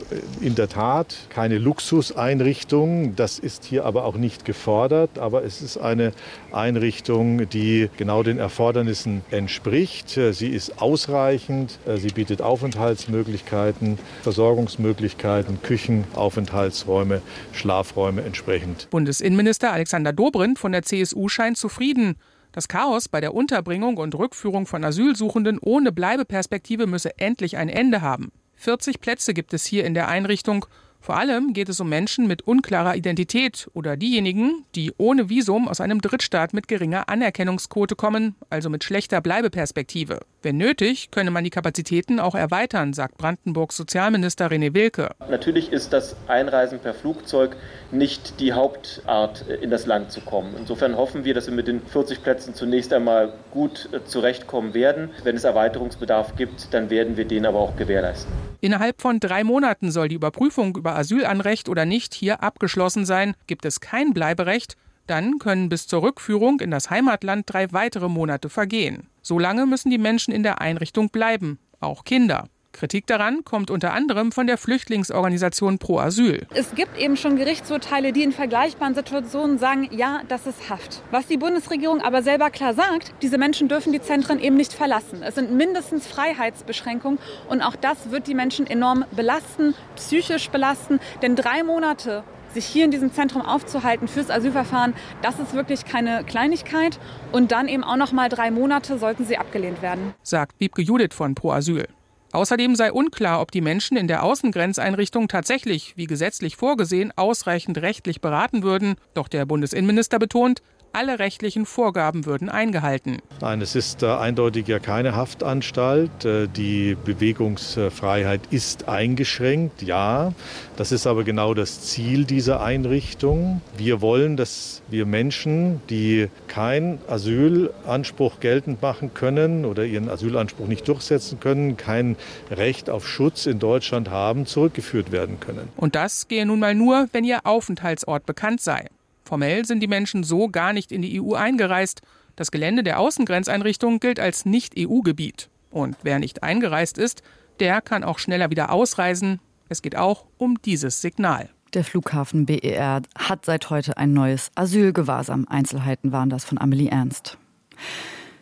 S12: in der Tat keine Luxuseinrichtung, das ist hier aber auch nicht gefordert, aber es ist eine Einrichtung, die genau den Erfordernissen entspricht. Sie ist ausreichend, sie bietet Aufenthaltsmöglichkeiten, Versorgungsmöglichkeiten, Küchen, Aufenthaltsräume, Schlafräume entsprechend.
S16: Bundesinnenminister Alexander Dobrindt von der CSU scheint zufrieden. Das Chaos bei der Unterbringung und Rückführung von Asylsuchenden ohne Bleibeperspektive müsse endlich ein Ende haben. 40 Plätze gibt es hier in der Einrichtung. Vor allem geht es um Menschen mit unklarer Identität oder diejenigen, die ohne Visum aus einem Drittstaat mit geringer Anerkennungsquote kommen, also mit schlechter Bleibeperspektive. Wenn nötig, könne man die Kapazitäten auch erweitern, sagt Brandenburgs Sozialminister René Wilke.
S17: Natürlich ist das Einreisen per Flugzeug nicht die Hauptart, in das Land zu kommen. Insofern hoffen wir, dass wir mit den 40 Plätzen zunächst einmal gut zurechtkommen werden. Wenn es Erweiterungsbedarf gibt, dann werden wir den aber auch gewährleisten.
S16: Innerhalb von 3 Monaten soll die Überprüfung über Asylanrecht oder nicht hier abgeschlossen sein. Gibt es kein Bleiberecht, dann können bis zur Rückführung in das Heimatland 3 weitere Monate vergehen. So lange müssen die Menschen in der Einrichtung bleiben, auch Kinder. Kritik daran kommt unter anderem von der Flüchtlingsorganisation Pro Asyl.
S18: Es gibt eben schon Gerichtsurteile, die in vergleichbaren Situationen sagen, ja, das ist Haft. Was die Bundesregierung aber selber klar sagt, diese Menschen dürfen die Zentren eben nicht verlassen. Es sind mindestens Freiheitsbeschränkungen und auch das wird die Menschen enorm belasten, psychisch belasten, denn 3 Monate sich hier in diesem Zentrum aufzuhalten fürs Asylverfahren, das ist wirklich keine Kleinigkeit. Und dann eben auch noch mal 3 Monate sollten sie abgelehnt werden,
S16: sagt Wiebke Judith von Pro Asyl. Außerdem sei unklar, ob die Menschen in der Außengrenzeinrichtung tatsächlich, wie gesetzlich vorgesehen, ausreichend rechtlich beraten würden. Doch der Bundesinnenminister betont, alle rechtlichen Vorgaben würden eingehalten.
S12: Nein, es ist eindeutig ja keine Haftanstalt. Die Bewegungsfreiheit ist eingeschränkt, ja. Das ist aber genau das Ziel dieser Einrichtung. Wir wollen, dass wir Menschen, die keinen Asylanspruch geltend machen können oder ihren Asylanspruch nicht durchsetzen können, kein Recht auf Schutz in Deutschland haben, zurückgeführt werden können.
S16: Und das gehe nun mal nur, wenn ihr Aufenthaltsort bekannt sei. Formell sind die Menschen so gar nicht in die EU eingereist. Das Gelände der Außengrenzeinrichtung gilt als Nicht-EU-Gebiet. Und wer nicht eingereist ist, der kann auch schneller wieder ausreisen. Es geht auch um dieses Signal.
S6: Der Flughafen BER hat seit heute ein neues Asylgewahrsam. Einzelheiten waren das von Amelie Ernst.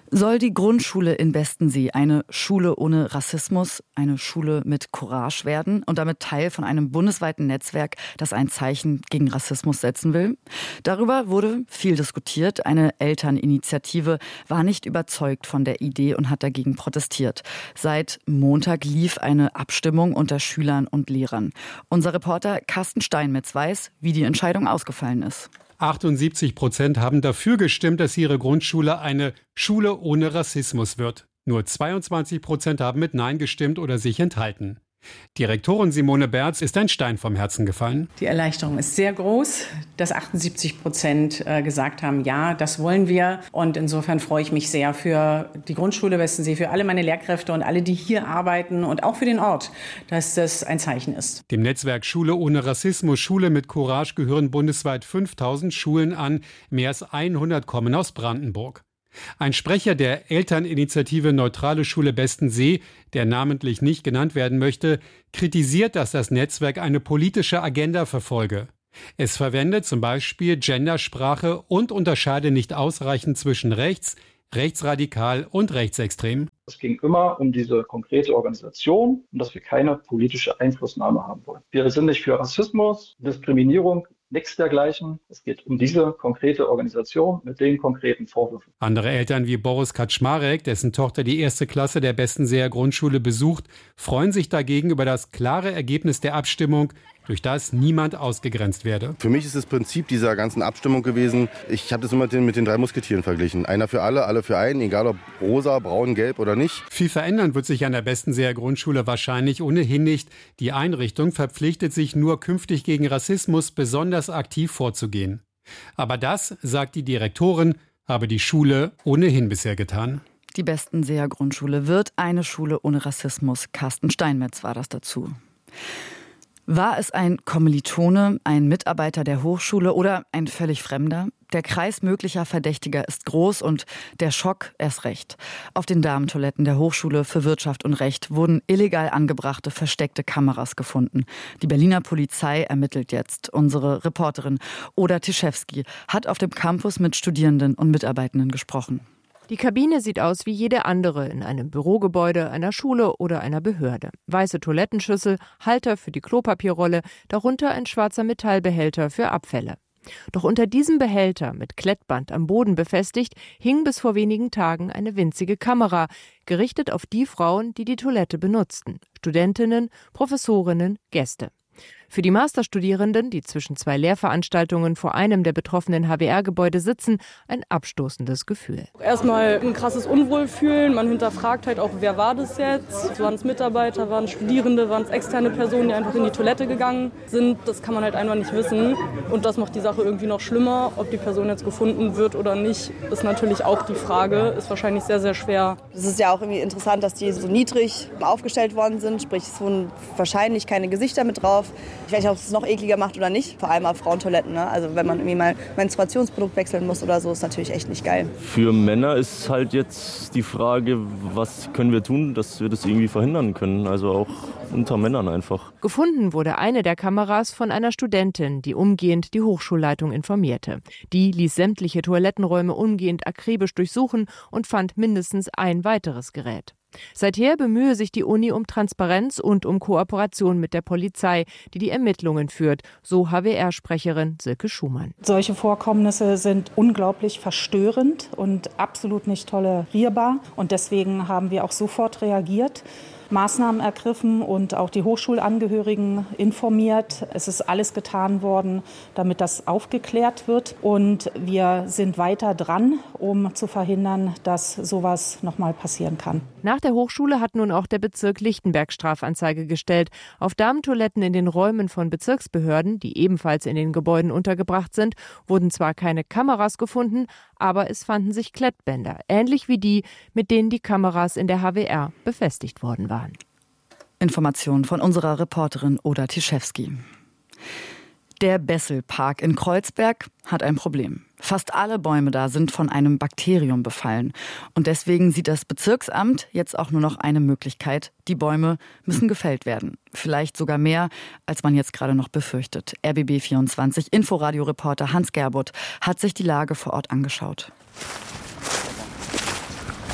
S6: Soll die Grundschule in Bestensee eine Schule ohne Rassismus, eine Schule mit Courage werden und damit Teil von einem bundesweiten Netzwerk, das ein Zeichen gegen Rassismus setzen will? Darüber wurde viel diskutiert. Eine Elterninitiative war nicht überzeugt von der Idee und hat dagegen protestiert. Seit Montag lief eine Abstimmung unter Schülern und Lehrern. Unser Reporter Carsten Steinmetz weiß, wie die Entscheidung ausgefallen ist.
S1: 78% haben dafür gestimmt, dass ihre Grundschule eine Schule ohne Rassismus wird. Nur 22% haben mit Nein gestimmt oder sich enthalten. Direktorin Simone Berz ist ein Stein vom Herzen gefallen.
S20: Die Erleichterung ist sehr groß, dass 78% gesagt haben, ja, das wollen wir. Und insofern freue ich mich sehr für die Grundschule Bestensee, für alle meine Lehrkräfte und alle, die hier arbeiten und auch für den Ort, dass das ein Zeichen ist.
S1: Dem Netzwerk Schule ohne Rassismus, Schule mit Courage gehören bundesweit 5000 Schulen an. Mehr als 100 kommen aus Brandenburg. Ein Sprecher der Elterninitiative Neutrale Schule Bestensee, der namentlich nicht genannt werden möchte, kritisiert, dass das Netzwerk eine politische Agenda verfolge. Es verwende zum Beispiel Gendersprache und unterscheide nicht ausreichend zwischen rechts, rechtsradikal und rechtsextrem.
S21: Es ging immer um diese konkrete Organisation und dass wir keine politische Einflussnahme haben wollen. Wir sind nicht für Rassismus, Diskriminierung, nichts dergleichen. Es geht um diese konkrete Organisation mit den konkreten Vorwürfen.
S1: Andere Eltern wie Boris Kaczmarek, dessen Tochter die 1. Klasse der Bestenseer Grundschule besucht, freuen sich dagegen über das klare Ergebnis der Abstimmung, durch das niemand ausgegrenzt werde.
S22: Für mich ist das Prinzip dieser ganzen Abstimmung gewesen, ich habe das immer mit den 3 Musketieren verglichen. Einer für alle, alle für einen, egal ob rosa, braun, gelb oder nicht.
S1: Viel verändern wird sich an der Bestenseer Grundschule wahrscheinlich ohnehin nicht. Die Einrichtung verpflichtet sich nur künftig gegen Rassismus besonders aktiv vorzugehen. Aber das, sagt die Direktorin, habe die Schule ohnehin bisher getan.
S6: Die Bestenseer Grundschule wird eine Schule ohne Rassismus. Carsten Steinmetz war das dazu. War es ein Kommilitone, ein Mitarbeiter der Hochschule oder ein völlig Fremder? Der Kreis möglicher Verdächtiger ist groß und der Schock erst recht. Auf den Damentoiletten der Hochschule für Wirtschaft und Recht wurden illegal angebrachte versteckte Kameras gefunden. Die Berliner Polizei ermittelt jetzt. Unsere Reporterin Oda Tischewski hat auf dem Campus mit Studierenden und Mitarbeitenden gesprochen.
S23: Die Kabine sieht aus wie jede andere in einem Bürogebäude, einer Schule oder einer Behörde. Weiße Toilettenschüssel, Halter für die Klopapierrolle, darunter ein schwarzer Metallbehälter für Abfälle. Doch unter diesem Behälter, mit Klettband am Boden befestigt, hing bis vor wenigen Tagen eine winzige Kamera, gerichtet auf die Frauen, die die Toilette benutzten. Studentinnen, Professorinnen, Gäste. Für die Masterstudierenden, die zwischen 2 Lehrveranstaltungen vor einem der betroffenen HWR-Gebäude sitzen, ein abstoßendes Gefühl.
S24: Erstmal ein krasses Unwohlfühlen. Man hinterfragt halt auch, wer war das jetzt? Waren es Mitarbeiter, waren es Studierende, waren es externe Personen, die einfach in die Toilette gegangen sind? Das kann man halt einfach nicht wissen. Und das macht die Sache irgendwie noch schlimmer. Ob die Person jetzt gefunden wird oder nicht, ist natürlich auch die Frage. Ist wahrscheinlich sehr, sehr schwer.
S27: Es ist ja auch irgendwie interessant, dass die so niedrig aufgestellt worden sind. Sprich, es wurden wahrscheinlich keine Gesichter mit drauf. Ich weiß nicht, ob es noch ekliger macht oder nicht, vor allem auf Frauentoiletten. Ne? Also wenn man irgendwie mal Menstruationsprodukt wechseln muss oder so, ist natürlich echt nicht geil.
S28: Für Männer ist halt jetzt die Frage, was können wir tun, dass wir das irgendwie verhindern können, also auch unter Männern einfach.
S23: Gefunden wurde eine der Kameras von einer Studentin, die umgehend die Hochschulleitung informierte. Die ließ sämtliche Toilettenräume umgehend akribisch durchsuchen und fand mindestens ein weiteres Gerät. Seither bemühe sich die Uni um Transparenz und um Kooperation mit der Polizei, die die Ermittlungen führt, so HWR-Sprecherin Silke Schumann.
S29: Solche Vorkommnisse sind unglaublich verstörend und absolut nicht tolerierbar. Und deswegen haben wir auch sofort reagiert, Maßnahmen ergriffen und auch die Hochschulangehörigen informiert. Es ist alles getan worden, damit das aufgeklärt wird. Und wir sind weiter dran, um zu verhindern, dass sowas nochmal passieren kann.
S23: Nach der Hochschule hat nun auch der Bezirk Lichtenberg Strafanzeige gestellt. Auf Damentoiletten in den Räumen von Bezirksbehörden, die ebenfalls in den Gebäuden untergebracht sind, wurden zwar keine Kameras gefunden, aber es fanden sich Klettbänder, ähnlich wie die, mit denen die Kameras in der HWR befestigt worden waren.
S6: Informationen von unserer Reporterin Oda Tischewski. Der Besselpark in Kreuzberg hat ein Problem. Fast alle Bäume da sind von einem Bakterium befallen. Und deswegen sieht das Bezirksamt jetzt auch nur noch eine Möglichkeit. Die Bäume müssen gefällt werden. Vielleicht sogar mehr, als man jetzt gerade noch befürchtet. RBB24 Inforadio-Reporter Hans Gerbutt hat sich die Lage vor Ort angeschaut.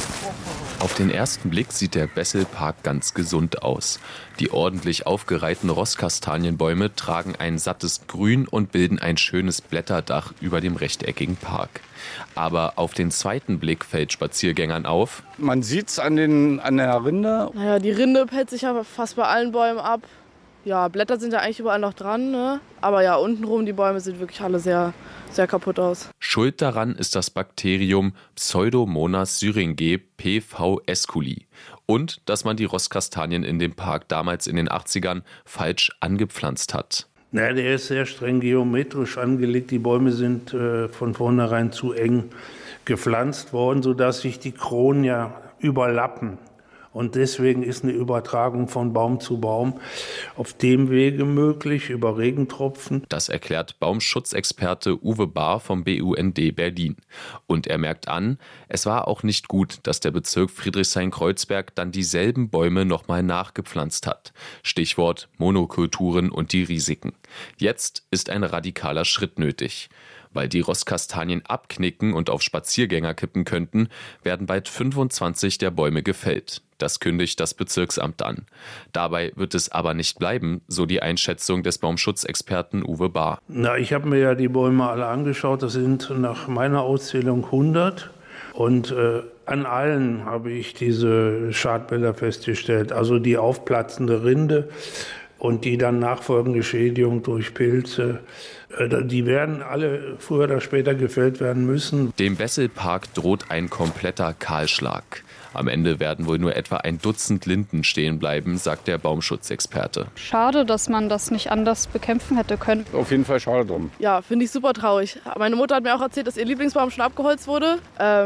S2: Auf den ersten Blick sieht der Besselpark ganz gesund aus. Die ordentlich aufgereihten Rosskastanienbäume tragen ein sattes Grün und bilden ein schönes Blätterdach über dem rechteckigen Park. Aber auf den zweiten Blick fällt Spaziergängern auf:
S3: Man sieht es an der Rinde.
S4: Naja, die Rinde pellt sich ja fast bei allen Bäumen ab. Ja, Blätter sind ja eigentlich überall noch dran, ne? Aber ja, untenrum, die Bäume sehen wirklich alle sehr, sehr kaputt aus.
S2: Schuld daran ist das Bakterium Pseudomonas syringae PV esculi. Und dass man die Rosskastanien in dem Park damals in den 80ern falsch angepflanzt hat.
S5: Na, der ist sehr streng geometrisch angelegt. Die Bäume sind von vornherein zu eng gepflanzt worden, sodass sich die Kronen ja überlappen. Und deswegen ist eine Übertragung von Baum zu Baum auf dem Wege möglich, über Regentropfen.
S2: Das erklärt Baumschutzexperte Uwe Bahr vom BUND Berlin. Und er merkt an, es war auch nicht gut, dass der Bezirk Friedrichshain-Kreuzberg dann dieselben Bäume nochmal nachgepflanzt hat. Stichwort Monokulturen und die Risiken. Jetzt ist ein radikaler Schritt nötig. Weil die Rosskastanien abknicken und auf Spaziergänger kippen könnten, werden bald 25 der Bäume gefällt. Das kündigt das Bezirksamt an. Dabei wird es aber nicht bleiben, so die Einschätzung des Baumschutzexperten Uwe Bahr.
S5: Na, ich habe mir ja die Bäume alle angeschaut. Das sind nach meiner Auszählung 100. Und an allen habe ich diese Schadbilder festgestellt. Also die aufplatzende Rinde und die dann nachfolgende Schädigung durch Pilze. Die werden alle früher oder später gefällt werden müssen.
S2: Dem Besselpark droht ein kompletter Kahlschlag. Am Ende werden wohl nur etwa ein Dutzend Linden stehen bleiben, sagt der Baumschutzexperte.
S7: Schade, dass man das nicht anders bekämpfen hätte können.
S3: Auf jeden Fall schade drum.
S4: Ja, finde ich super traurig. Meine Mutter hat mir auch erzählt, dass ihr Lieblingsbaum schon abgeholzt wurde.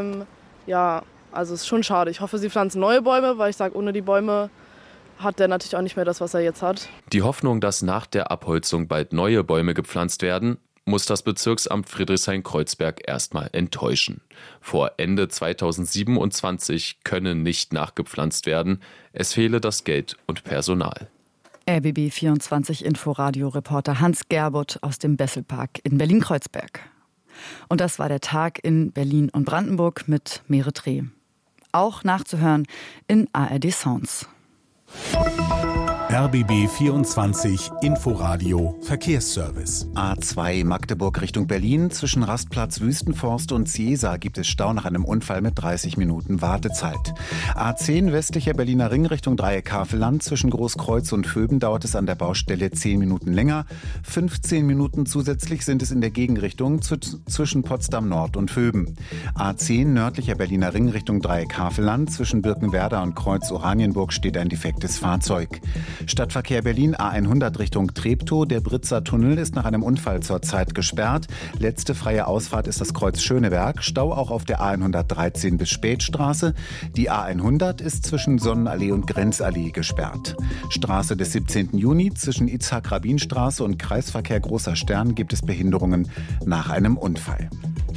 S4: Ja, also es ist schon schade. Ich hoffe, sie pflanzen neue Bäume, weil ich sage, ohne die Bäume hat der natürlich auch nicht mehr das, was er jetzt hat.
S2: Die Hoffnung, dass nach der Abholzung bald neue Bäume gepflanzt werden, muss das Bezirksamt Friedrichshain-Kreuzberg erstmal enttäuschen. Vor Ende 2027 könne nicht nachgepflanzt werden. Es fehle das Geld und Personal.
S6: RBB 24 Inforadio-Reporter Hans Gerbutt aus dem Besselpark in Berlin-Kreuzberg. Und das war der Tag in Berlin und Brandenburg mit Mere Dreh. Auch nachzuhören in ARD Sounds.
S19: RBB 24 Inforadio Verkehrsservice.
S8: A2 Magdeburg Richtung Berlin. Zwischen Rastplatz Wüstenforst und Ciesa gibt es Stau nach einem Unfall mit 30 Minuten Wartezeit. A10 westlicher Berliner Ring Richtung Dreieck Havelland. Zwischen Großkreuz und Vöben dauert es an der Baustelle 10 Minuten länger. 15 Minuten zusätzlich sind es in der Gegenrichtung zwischen Potsdam Nord und Vöben. A10 nördlicher Berliner Ring Richtung Dreieck Havelland. Zwischen Birkenwerder und Kreuz Oranienburg steht ein defektes Fahrzeug. Stadtverkehr Berlin A100 Richtung Treptow. Der Britzer Tunnel ist nach einem Unfall zurzeit gesperrt. Letzte freie Ausfahrt ist das Kreuz Schöneberg. Stau auch auf der A113 bis Spätstraße. Die A100 ist zwischen Sonnenallee und Grenzallee gesperrt. Straße des 17. Juni zwischen Itzhak-Rabin-Straße und Kreisverkehr Großer Stern gibt es Behinderungen nach einem Unfall.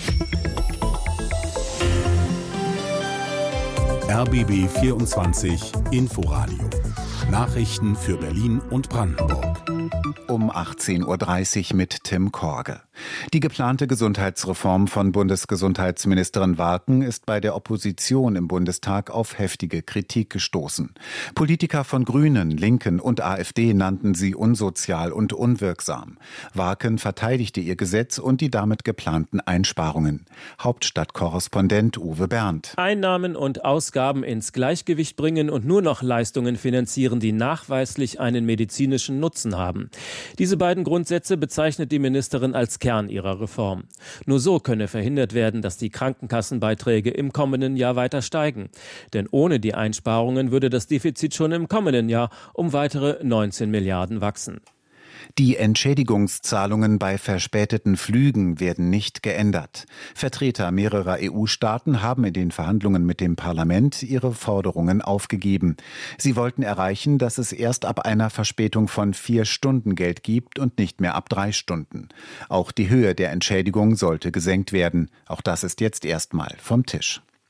S19: RBB 24 Inforadio. Nachrichten für Berlin und Brandenburg.
S8: Um 18.30 Uhr mit Tim Korge. Die geplante Gesundheitsreform von Bundesgesundheitsministerin Warken ist bei der Opposition im Bundestag auf heftige Kritik gestoßen. Politiker von Grünen, Linken und AfD nannten sie unsozial und unwirksam. Warken verteidigte ihr Gesetz und die damit geplanten Einsparungen. Hauptstadtkorrespondent Uwe Berndt.
S9: Einnahmen und Ausgaben ins Gleichgewicht bringen und nur noch Leistungen finanzieren, die nachweislich einen medizinischen Nutzen haben. Diese beiden Grundsätze bezeichnet die Ministerin als Kern ihrer Reform. Nur so könne verhindert werden, dass die Krankenkassenbeiträge im kommenden Jahr weiter steigen. Denn ohne die Einsparungen würde das Defizit schon im kommenden Jahr um weitere 19 Milliarden wachsen.
S8: Die Entschädigungszahlungen bei verspäteten Flügen werden nicht geändert. Vertreter mehrerer EU-Staaten haben in den Verhandlungen mit dem Parlament ihre Forderungen aufgegeben. Sie wollten erreichen, dass es erst ab einer Verspätung von 4 Stunden Geld gibt und nicht mehr ab 3 Stunden. Auch die Höhe der Entschädigung sollte gesenkt werden. Auch das ist jetzt erstmal vom Tisch.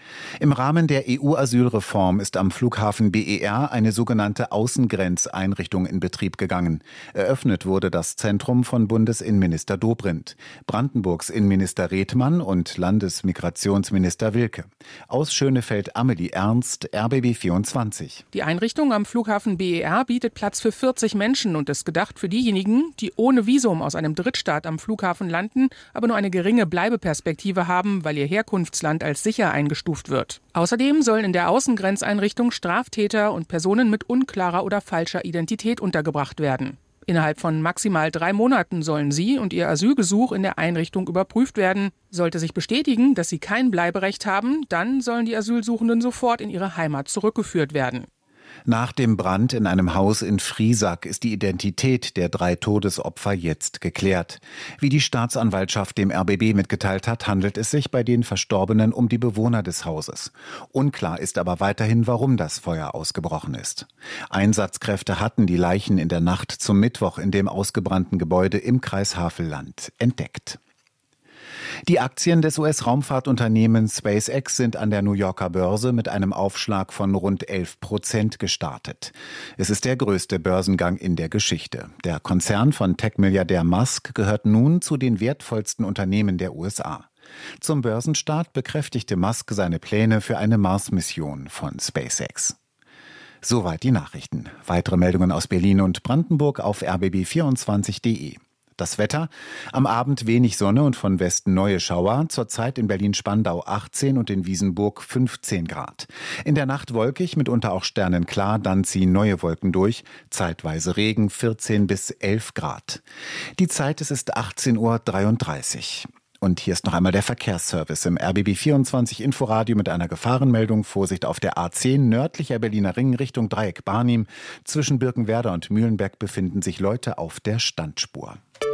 S8: Im Rahmen der EU-Asylreform ist am Flughafen BER eine sogenannte Außengrenzeinrichtung in Betrieb gegangen. Eröffnet wurde das Zentrum von Bundesinnenminister Dobrindt, Brandenburgs Innenminister Redmann und Landesmigrationsminister Wilke. Aus Schönefeld Amelie Ernst, RBB 24.
S16: Die Einrichtung am Flughafen BER bietet Platz für 40 Menschen und ist gedacht für diejenigen, die ohne Visum aus einem Drittstaat am Flughafen landen, aber nur eine geringe Bleibeperspektive haben, weil ihr Herkunftsland als sicher eingestuft wird. Außerdem sollen in der Außengrenzeinrichtung Straftäter und Personen mit unklarer oder falscher Identität untergebracht werden. Innerhalb von maximal 3 Monaten sollen sie und ihr Asylgesuch in der Einrichtung überprüft werden. Sollte sich bestätigen, dass sie kein Bleiberecht haben, dann sollen die Asylsuchenden sofort in ihre Heimat zurückgeführt werden.
S8: Nach dem Brand in einem Haus in Friesack ist die Identität der 3 Todesopfer jetzt geklärt. Wie die Staatsanwaltschaft dem RBB mitgeteilt hat, handelt es sich bei den Verstorbenen um die Bewohner des Hauses. Unklar ist aber weiterhin, warum das Feuer ausgebrochen ist. Einsatzkräfte hatten die Leichen in der Nacht zum Mittwoch in dem ausgebrannten Gebäude im Kreis Havelland entdeckt. Die Aktien des US-Raumfahrtunternehmens SpaceX sind an der New Yorker Börse mit einem Aufschlag von rund 11% gestartet. Es ist der größte Börsengang in der Geschichte. Der Konzern von Tech-Milliardär Musk gehört nun zu den wertvollsten Unternehmen der USA. Zum Börsenstart bekräftigte Musk seine Pläne für eine Mars-Mission von SpaceX. Soweit die Nachrichten. Weitere Meldungen aus Berlin und Brandenburg auf rbb24.de. Das Wetter: am Abend wenig Sonne und von Westen neue Schauer, zurzeit in Berlin-Spandau 18 und in Wiesenburg 15 Grad. In der Nacht wolkig, mitunter auch sternenklar, dann ziehen neue Wolken durch, zeitweise Regen, 14 bis 11 Grad. Die Zeit, es ist 18:33 Uhr. Und hier ist noch einmal der Verkehrsservice im RBB24 Inforadio mit einer Gefahrenmeldung. Vorsicht auf der A10 nördlicher Berliner Ring Richtung Dreieck Barnim. Zwischen Birkenwerder und Mühlenberg befinden sich Leute auf der Standspur.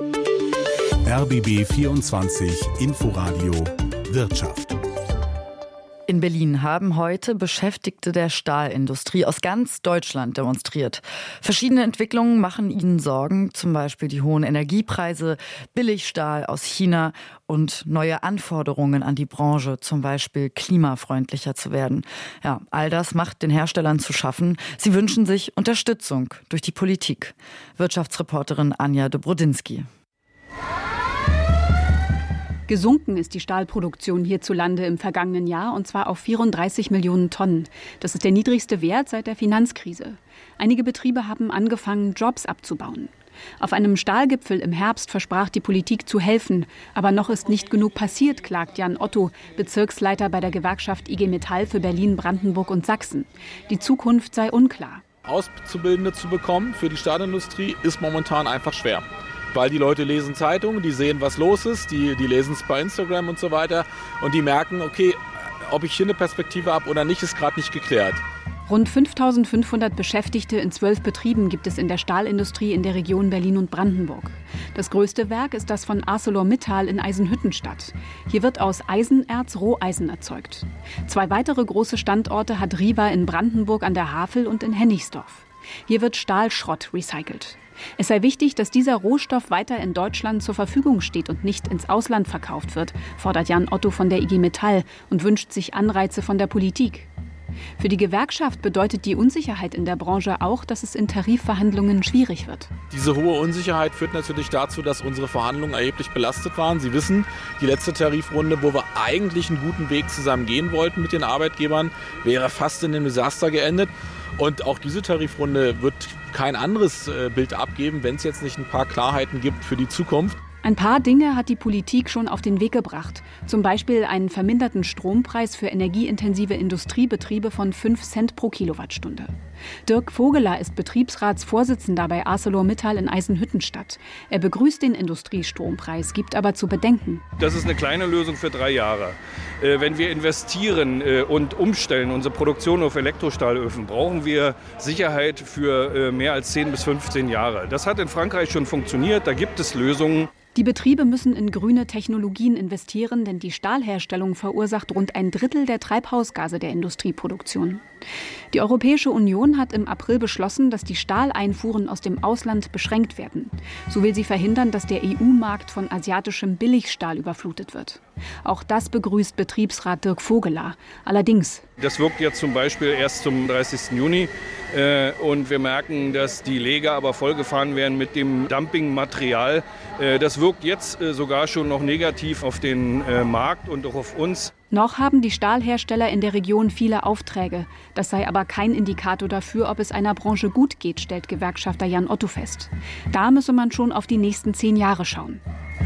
S19: RBB24 Inforadio Wirtschaft.
S6: In Berlin haben heute Beschäftigte der Stahlindustrie aus ganz Deutschland demonstriert. Verschiedene Entwicklungen machen ihnen Sorgen, zum Beispiel die hohen Energiepreise, Billigstahl aus China und neue Anforderungen an die Branche, zum Beispiel klimafreundlicher zu werden. Ja, all das macht den Herstellern zu schaffen. Sie wünschen sich Unterstützung durch die Politik. Wirtschaftsreporterin Anja de Brodinski.
S10: Gesunken ist die Stahlproduktion hierzulande im vergangenen Jahr, und zwar auf 34 Millionen Tonnen. Das ist der niedrigste Wert seit der Finanzkrise. Einige Betriebe haben angefangen, Jobs abzubauen. Auf einem Stahlgipfel im Herbst versprach die Politik zu helfen. Aber noch ist nicht genug passiert, klagt Jan Otto, Bezirksleiter bei der Gewerkschaft IG Metall für Berlin, Brandenburg und Sachsen. Die Zukunft sei unklar.
S11: Auszubildende zu bekommen für die Stahlindustrie ist momentan einfach schwer. Weil die Leute lesen Zeitungen, die sehen, was los ist, die lesen es bei Instagram und so weiter und die merken, okay, ob ich hier eine Perspektive habe oder nicht, ist gerade nicht geklärt.
S10: Rund 5.500 Beschäftigte in 12 Betrieben gibt es in der Stahlindustrie in der Region Berlin und Brandenburg. Das größte Werk ist das von ArcelorMittal in Eisenhüttenstadt. Hier wird aus Eisenerz Roheisen erzeugt. 2 weitere große Standorte hat Riva in Brandenburg an der Havel und in Hennigsdorf. Hier wird Stahlschrott recycelt. Es sei wichtig, dass dieser Rohstoff weiter in Deutschland zur Verfügung steht und nicht ins Ausland verkauft wird, fordert Jan Otto von der IG Metall und wünscht sich Anreize von der Politik. Für die Gewerkschaft bedeutet die Unsicherheit in der Branche auch, dass es in Tarifverhandlungen schwierig wird.
S11: Diese hohe Unsicherheit führt natürlich dazu, dass unsere Verhandlungen erheblich belastet waren. Sie wissen, die letzte Tarifrunde, wo wir eigentlich einen guten Weg zusammen gehen wollten mit den Arbeitgebern, wäre fast in einem Desaster geendet. Und auch diese Tarifrunde wird kein anderes Bild abgeben, wenn es jetzt nicht ein paar Klarheiten gibt für die Zukunft.
S10: Ein paar Dinge hat die Politik schon auf den Weg gebracht. Zum Beispiel einen verminderten Strompreis für energieintensive Industriebetriebe von 5 Cent pro Kilowattstunde. Dirk Vogeler ist Betriebsratsvorsitzender bei ArcelorMittal in Eisenhüttenstadt. Er begrüßt den Industriestrompreis, gibt aber zu bedenken.
S13: Das ist eine kleine Lösung für 3 Jahre. Wenn wir investieren und umstellen unsere Produktion auf Elektrostahlöfen, brauchen wir Sicherheit für mehr als 10 bis 15 Jahre. Das hat in Frankreich schon funktioniert, da gibt es Lösungen.
S10: Die Betriebe müssen in grüne Technologien investieren, denn die Stahlherstellung verursacht rund 1/3 der Treibhausgase der Industrieproduktion. Die Europäische Union hat im April beschlossen, dass die Stahleinfuhren aus dem Ausland beschränkt werden. So will sie verhindern, dass der EU-Markt von asiatischem Billigstahl überflutet wird. Auch das begrüßt Betriebsrat Dirk Vogeler. Allerdings:
S13: Das wirkt jetzt zum Beispiel erst zum 30. Juni. Und wir merken, dass die Lager aber vollgefahren werden mit dem Dumpingmaterial. Das wirkt jetzt sogar schon noch negativ auf den Markt und auch auf uns.
S10: Noch haben die Stahlhersteller in der Region viele Aufträge. Das sei aber kein Indikator dafür, ob es einer Branche gut geht, stellt Gewerkschafter Jan Otto fest. Da müsse man schon auf die nächsten 10 Jahre schauen.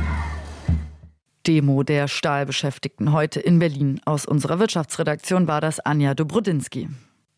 S6: Demo der Stahlbeschäftigten heute in Berlin. Aus unserer Wirtschaftsredaktion war das Anja Dobrodinsky.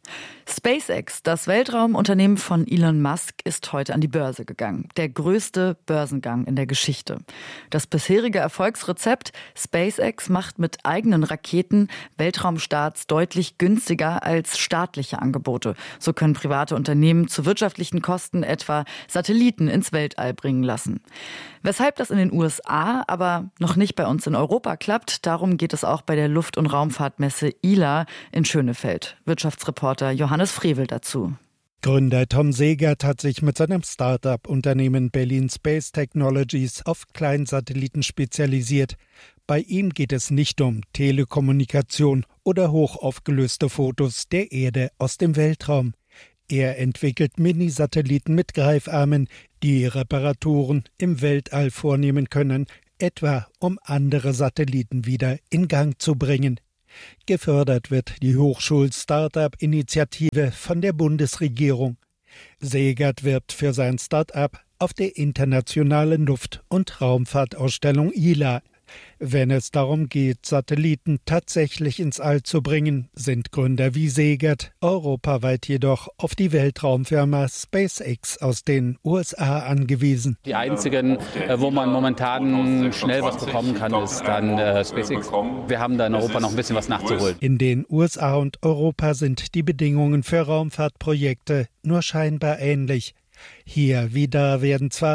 S6: SpaceX, das Weltraumunternehmen von Elon Musk, ist heute an die Börse gegangen. Der größte Börsengang in der Geschichte. Das bisherige Erfolgsrezept: SpaceX macht mit eigenen Raketen Weltraumstarts deutlich günstiger als staatliche Angebote. So können private Unternehmen zu wirtschaftlichen Kosten etwa Satelliten ins Weltall bringen lassen. Weshalb das in den USA, aber noch nicht bei uns in Europa klappt, darum geht es auch bei der Luft- und Raumfahrtmesse ILA in Schönefeld. Wirtschaftsreporter Johannes Frevel dazu.
S12: Gründer Tom Segert hat sich mit seinem Start-up-Unternehmen Berlin Space Technologies auf Kleinsatelliten spezialisiert. Bei ihm geht es nicht um Telekommunikation oder hochaufgelöste Fotos der Erde aus dem Weltraum. Er entwickelt Mini-Satelliten mit Greifarmen, die Reparaturen im Weltall vornehmen können, etwa um andere Satelliten wieder in Gang zu bringen. Gefördert wird die Hochschul-Startup-Initiative von der Bundesregierung. Segert wirbt für sein Start-up auf der internationalen Luft- und Raumfahrtausstellung ILA. Wenn es darum geht, Satelliten tatsächlich ins All zu bringen, sind Gründer wie Segert europaweit jedoch auf die Weltraumfirma SpaceX aus den USA angewiesen.
S14: Die einzigen, wo man momentan schnell was bekommen kann, ist dann SpaceX. Wir haben da in Europa noch ein bisschen was nachzuholen.
S12: In den USA und Europa sind die Bedingungen für Raumfahrtprojekte nur scheinbar ähnlich. Hier wie da werden zwar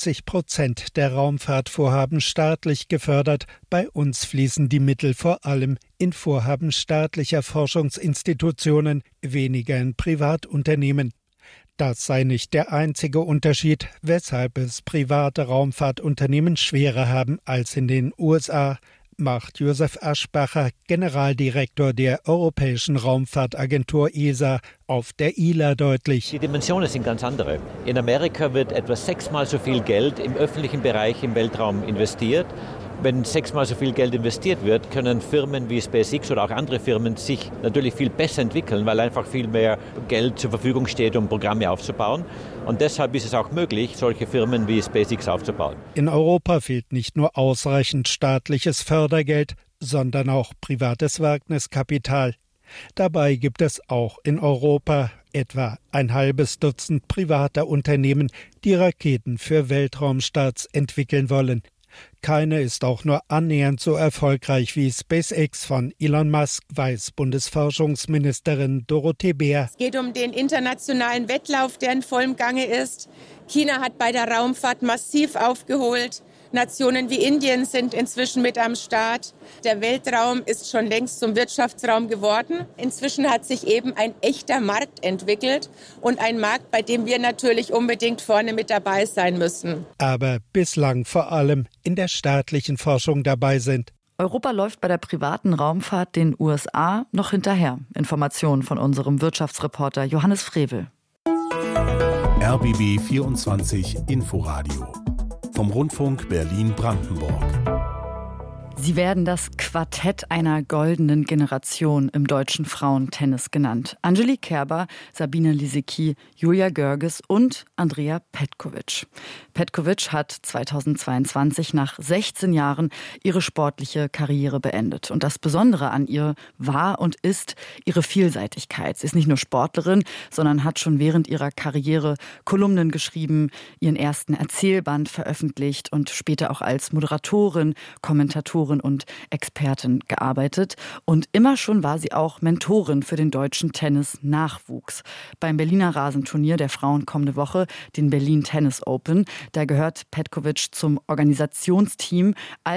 S12: 80% der Raumfahrtvorhaben staatlich gefördert, bei uns fließen die Mittel vor allem in Vorhaben staatlicher Forschungsinstitutionen, weniger in Privatunternehmen. Das sei nicht der einzige Unterschied, weshalb es private Raumfahrtunternehmen schwerer haben als in den USA, macht Josef Aschbacher, Generaldirektor der Europäischen Raumfahrtagentur ESA, auf der ILA deutlich.
S15: Die Dimensionen sind ganz andere. In Amerika wird etwa 6-mal so viel Geld im öffentlichen Bereich im Weltraum investiert. Wenn 6-mal so viel Geld investiert wird, können Firmen wie SpaceX oder auch andere Firmen sich natürlich viel besser entwickeln, weil einfach viel mehr Geld zur Verfügung steht, um Programme aufzubauen. Und deshalb ist es auch möglich, solche Firmen wie SpaceX aufzubauen.
S12: In Europa fehlt nicht nur ausreichend staatliches Fördergeld, sondern auch privates Wagniskapital. Dabei gibt es auch in Europa etwa ein halbes Dutzend privater Unternehmen, die Raketen für Weltraumstarts entwickeln wollen. Keine ist auch nur annähernd so erfolgreich wie SpaceX von Elon Musk, weiß Bundesforschungsministerin Dorothee Bär.
S17: Es geht um den internationalen Wettlauf, der in vollem Gange ist. China hat bei der Raumfahrt massiv aufgeholt. Nationen wie Indien sind inzwischen mit am Start. Der Weltraum ist schon längst zum Wirtschaftsraum geworden. Inzwischen hat sich eben ein echter Markt entwickelt und ein Markt, bei dem wir natürlich unbedingt vorne mit dabei sein müssen.
S12: Aber bislang vor allem in der staatlichen Forschung dabei sind.
S6: Europa läuft bei der privaten Raumfahrt den USA noch hinterher. Informationen von unserem Wirtschaftsreporter Johannes Frevel.
S19: RBB 24 Inforadio vom Rundfunk Berlin-Brandenburg.
S6: Sie werden das Quartett einer goldenen Generation im deutschen Frauentennis genannt. Angelique Kerber, Sabine Lisicki, Julia Görges und Andrea Petkovic. Petkovic hat 2022 nach 16 Jahren ihre sportliche Karriere beendet. Und das Besondere an ihr war und ist ihre Vielseitigkeit. Sie ist nicht nur Sportlerin, sondern hat schon während ihrer Karriere Kolumnen geschrieben, ihren ersten Erzählband veröffentlicht und später auch als Moderatorin, Kommentatorin und Expertin gearbeitet. Und immer schon war sie auch Mentorin für den deutschen Tennis-Nachwuchs. Beim Berliner Rasenturnier der Frauen kommende Woche, den Berlin Tennis Open, da gehört Petkovic zum Organisationsteam als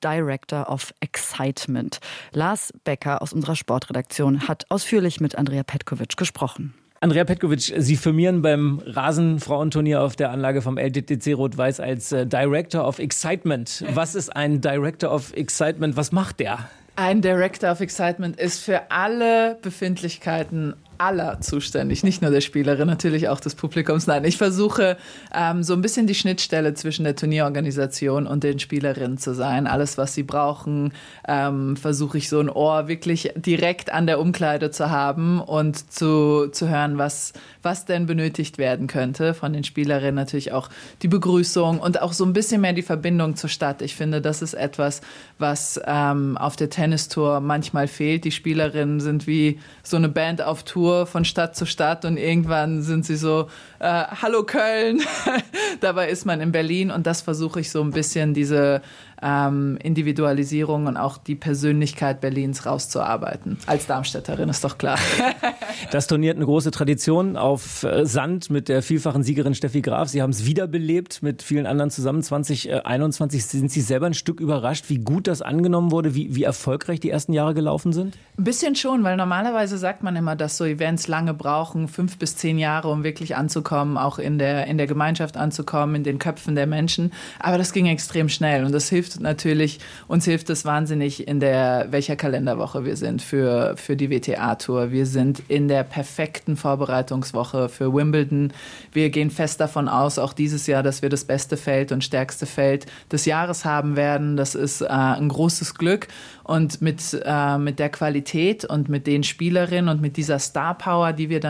S6: Director of Excitement. Lars Becker aus unserer Sportredaktion hat ausführlich mit Andrea Petkovic gesprochen.
S1: Andrea Petkovic, Sie firmieren beim Rasenfrauenturnier auf der Anlage vom LTTC Rot-Weiß als Director of Excitement. Was ist ein Director of Excitement? Was macht der?
S18: Ein Director of Excitement ist für alle Befindlichkeiten aller zuständig, nicht nur der Spielerin, natürlich auch des Publikums. Nein, ich versuche so ein bisschen die Schnittstelle zwischen der Turnierorganisation und den Spielerinnen zu sein. Alles, was sie brauchen, versuche ich so ein Ohr wirklich direkt an der Umkleide zu haben und zu hören, was denn benötigt werden könnte von den Spielerinnen. Natürlich auch die Begrüßung und auch so ein bisschen mehr die Verbindung zur Stadt. Ich finde, das ist etwas, was auf der Tennistour manchmal fehlt. Die Spielerinnen sind wie so eine Band auf Tour von Stadt zu Stadt und irgendwann sind sie so, hallo Köln, dabei ist man in Berlin und das versuche ich so ein bisschen, diese Individualisierung und auch die Persönlichkeit Berlins rauszuarbeiten. Als Darmstädterin ist doch klar.
S1: Das Turnier hat eine große Tradition auf Sand mit der vielfachen Siegerin Steffi Graf. Sie haben es wiederbelebt mit vielen anderen zusammen. 2021 sind Sie selber ein Stück überrascht, wie gut das angenommen wurde, wie erfolgreich die ersten Jahre gelaufen sind?
S18: Ein bisschen schon, weil normalerweise sagt man immer, dass so Events lange brauchen, 5 bis 10 Jahre, um wirklich anzukommen, auch in der Gemeinschaft anzukommen, in den Köpfen der Menschen. Aber das ging extrem schnell und das hilft natürlich, uns hilft es wahnsinnig in welcher Kalenderwoche wir sind für die WTA-Tour. Wir sind in der perfekten Vorbereitungswoche für Wimbledon. Wir gehen fest davon aus, auch dieses Jahr, dass wir das beste Feld und stärkste Feld des Jahres haben werden. Das ist ein großes Glück. Und mit der Qualität und mit den Spielerinnen und mit dieser Star-Power, die wir dann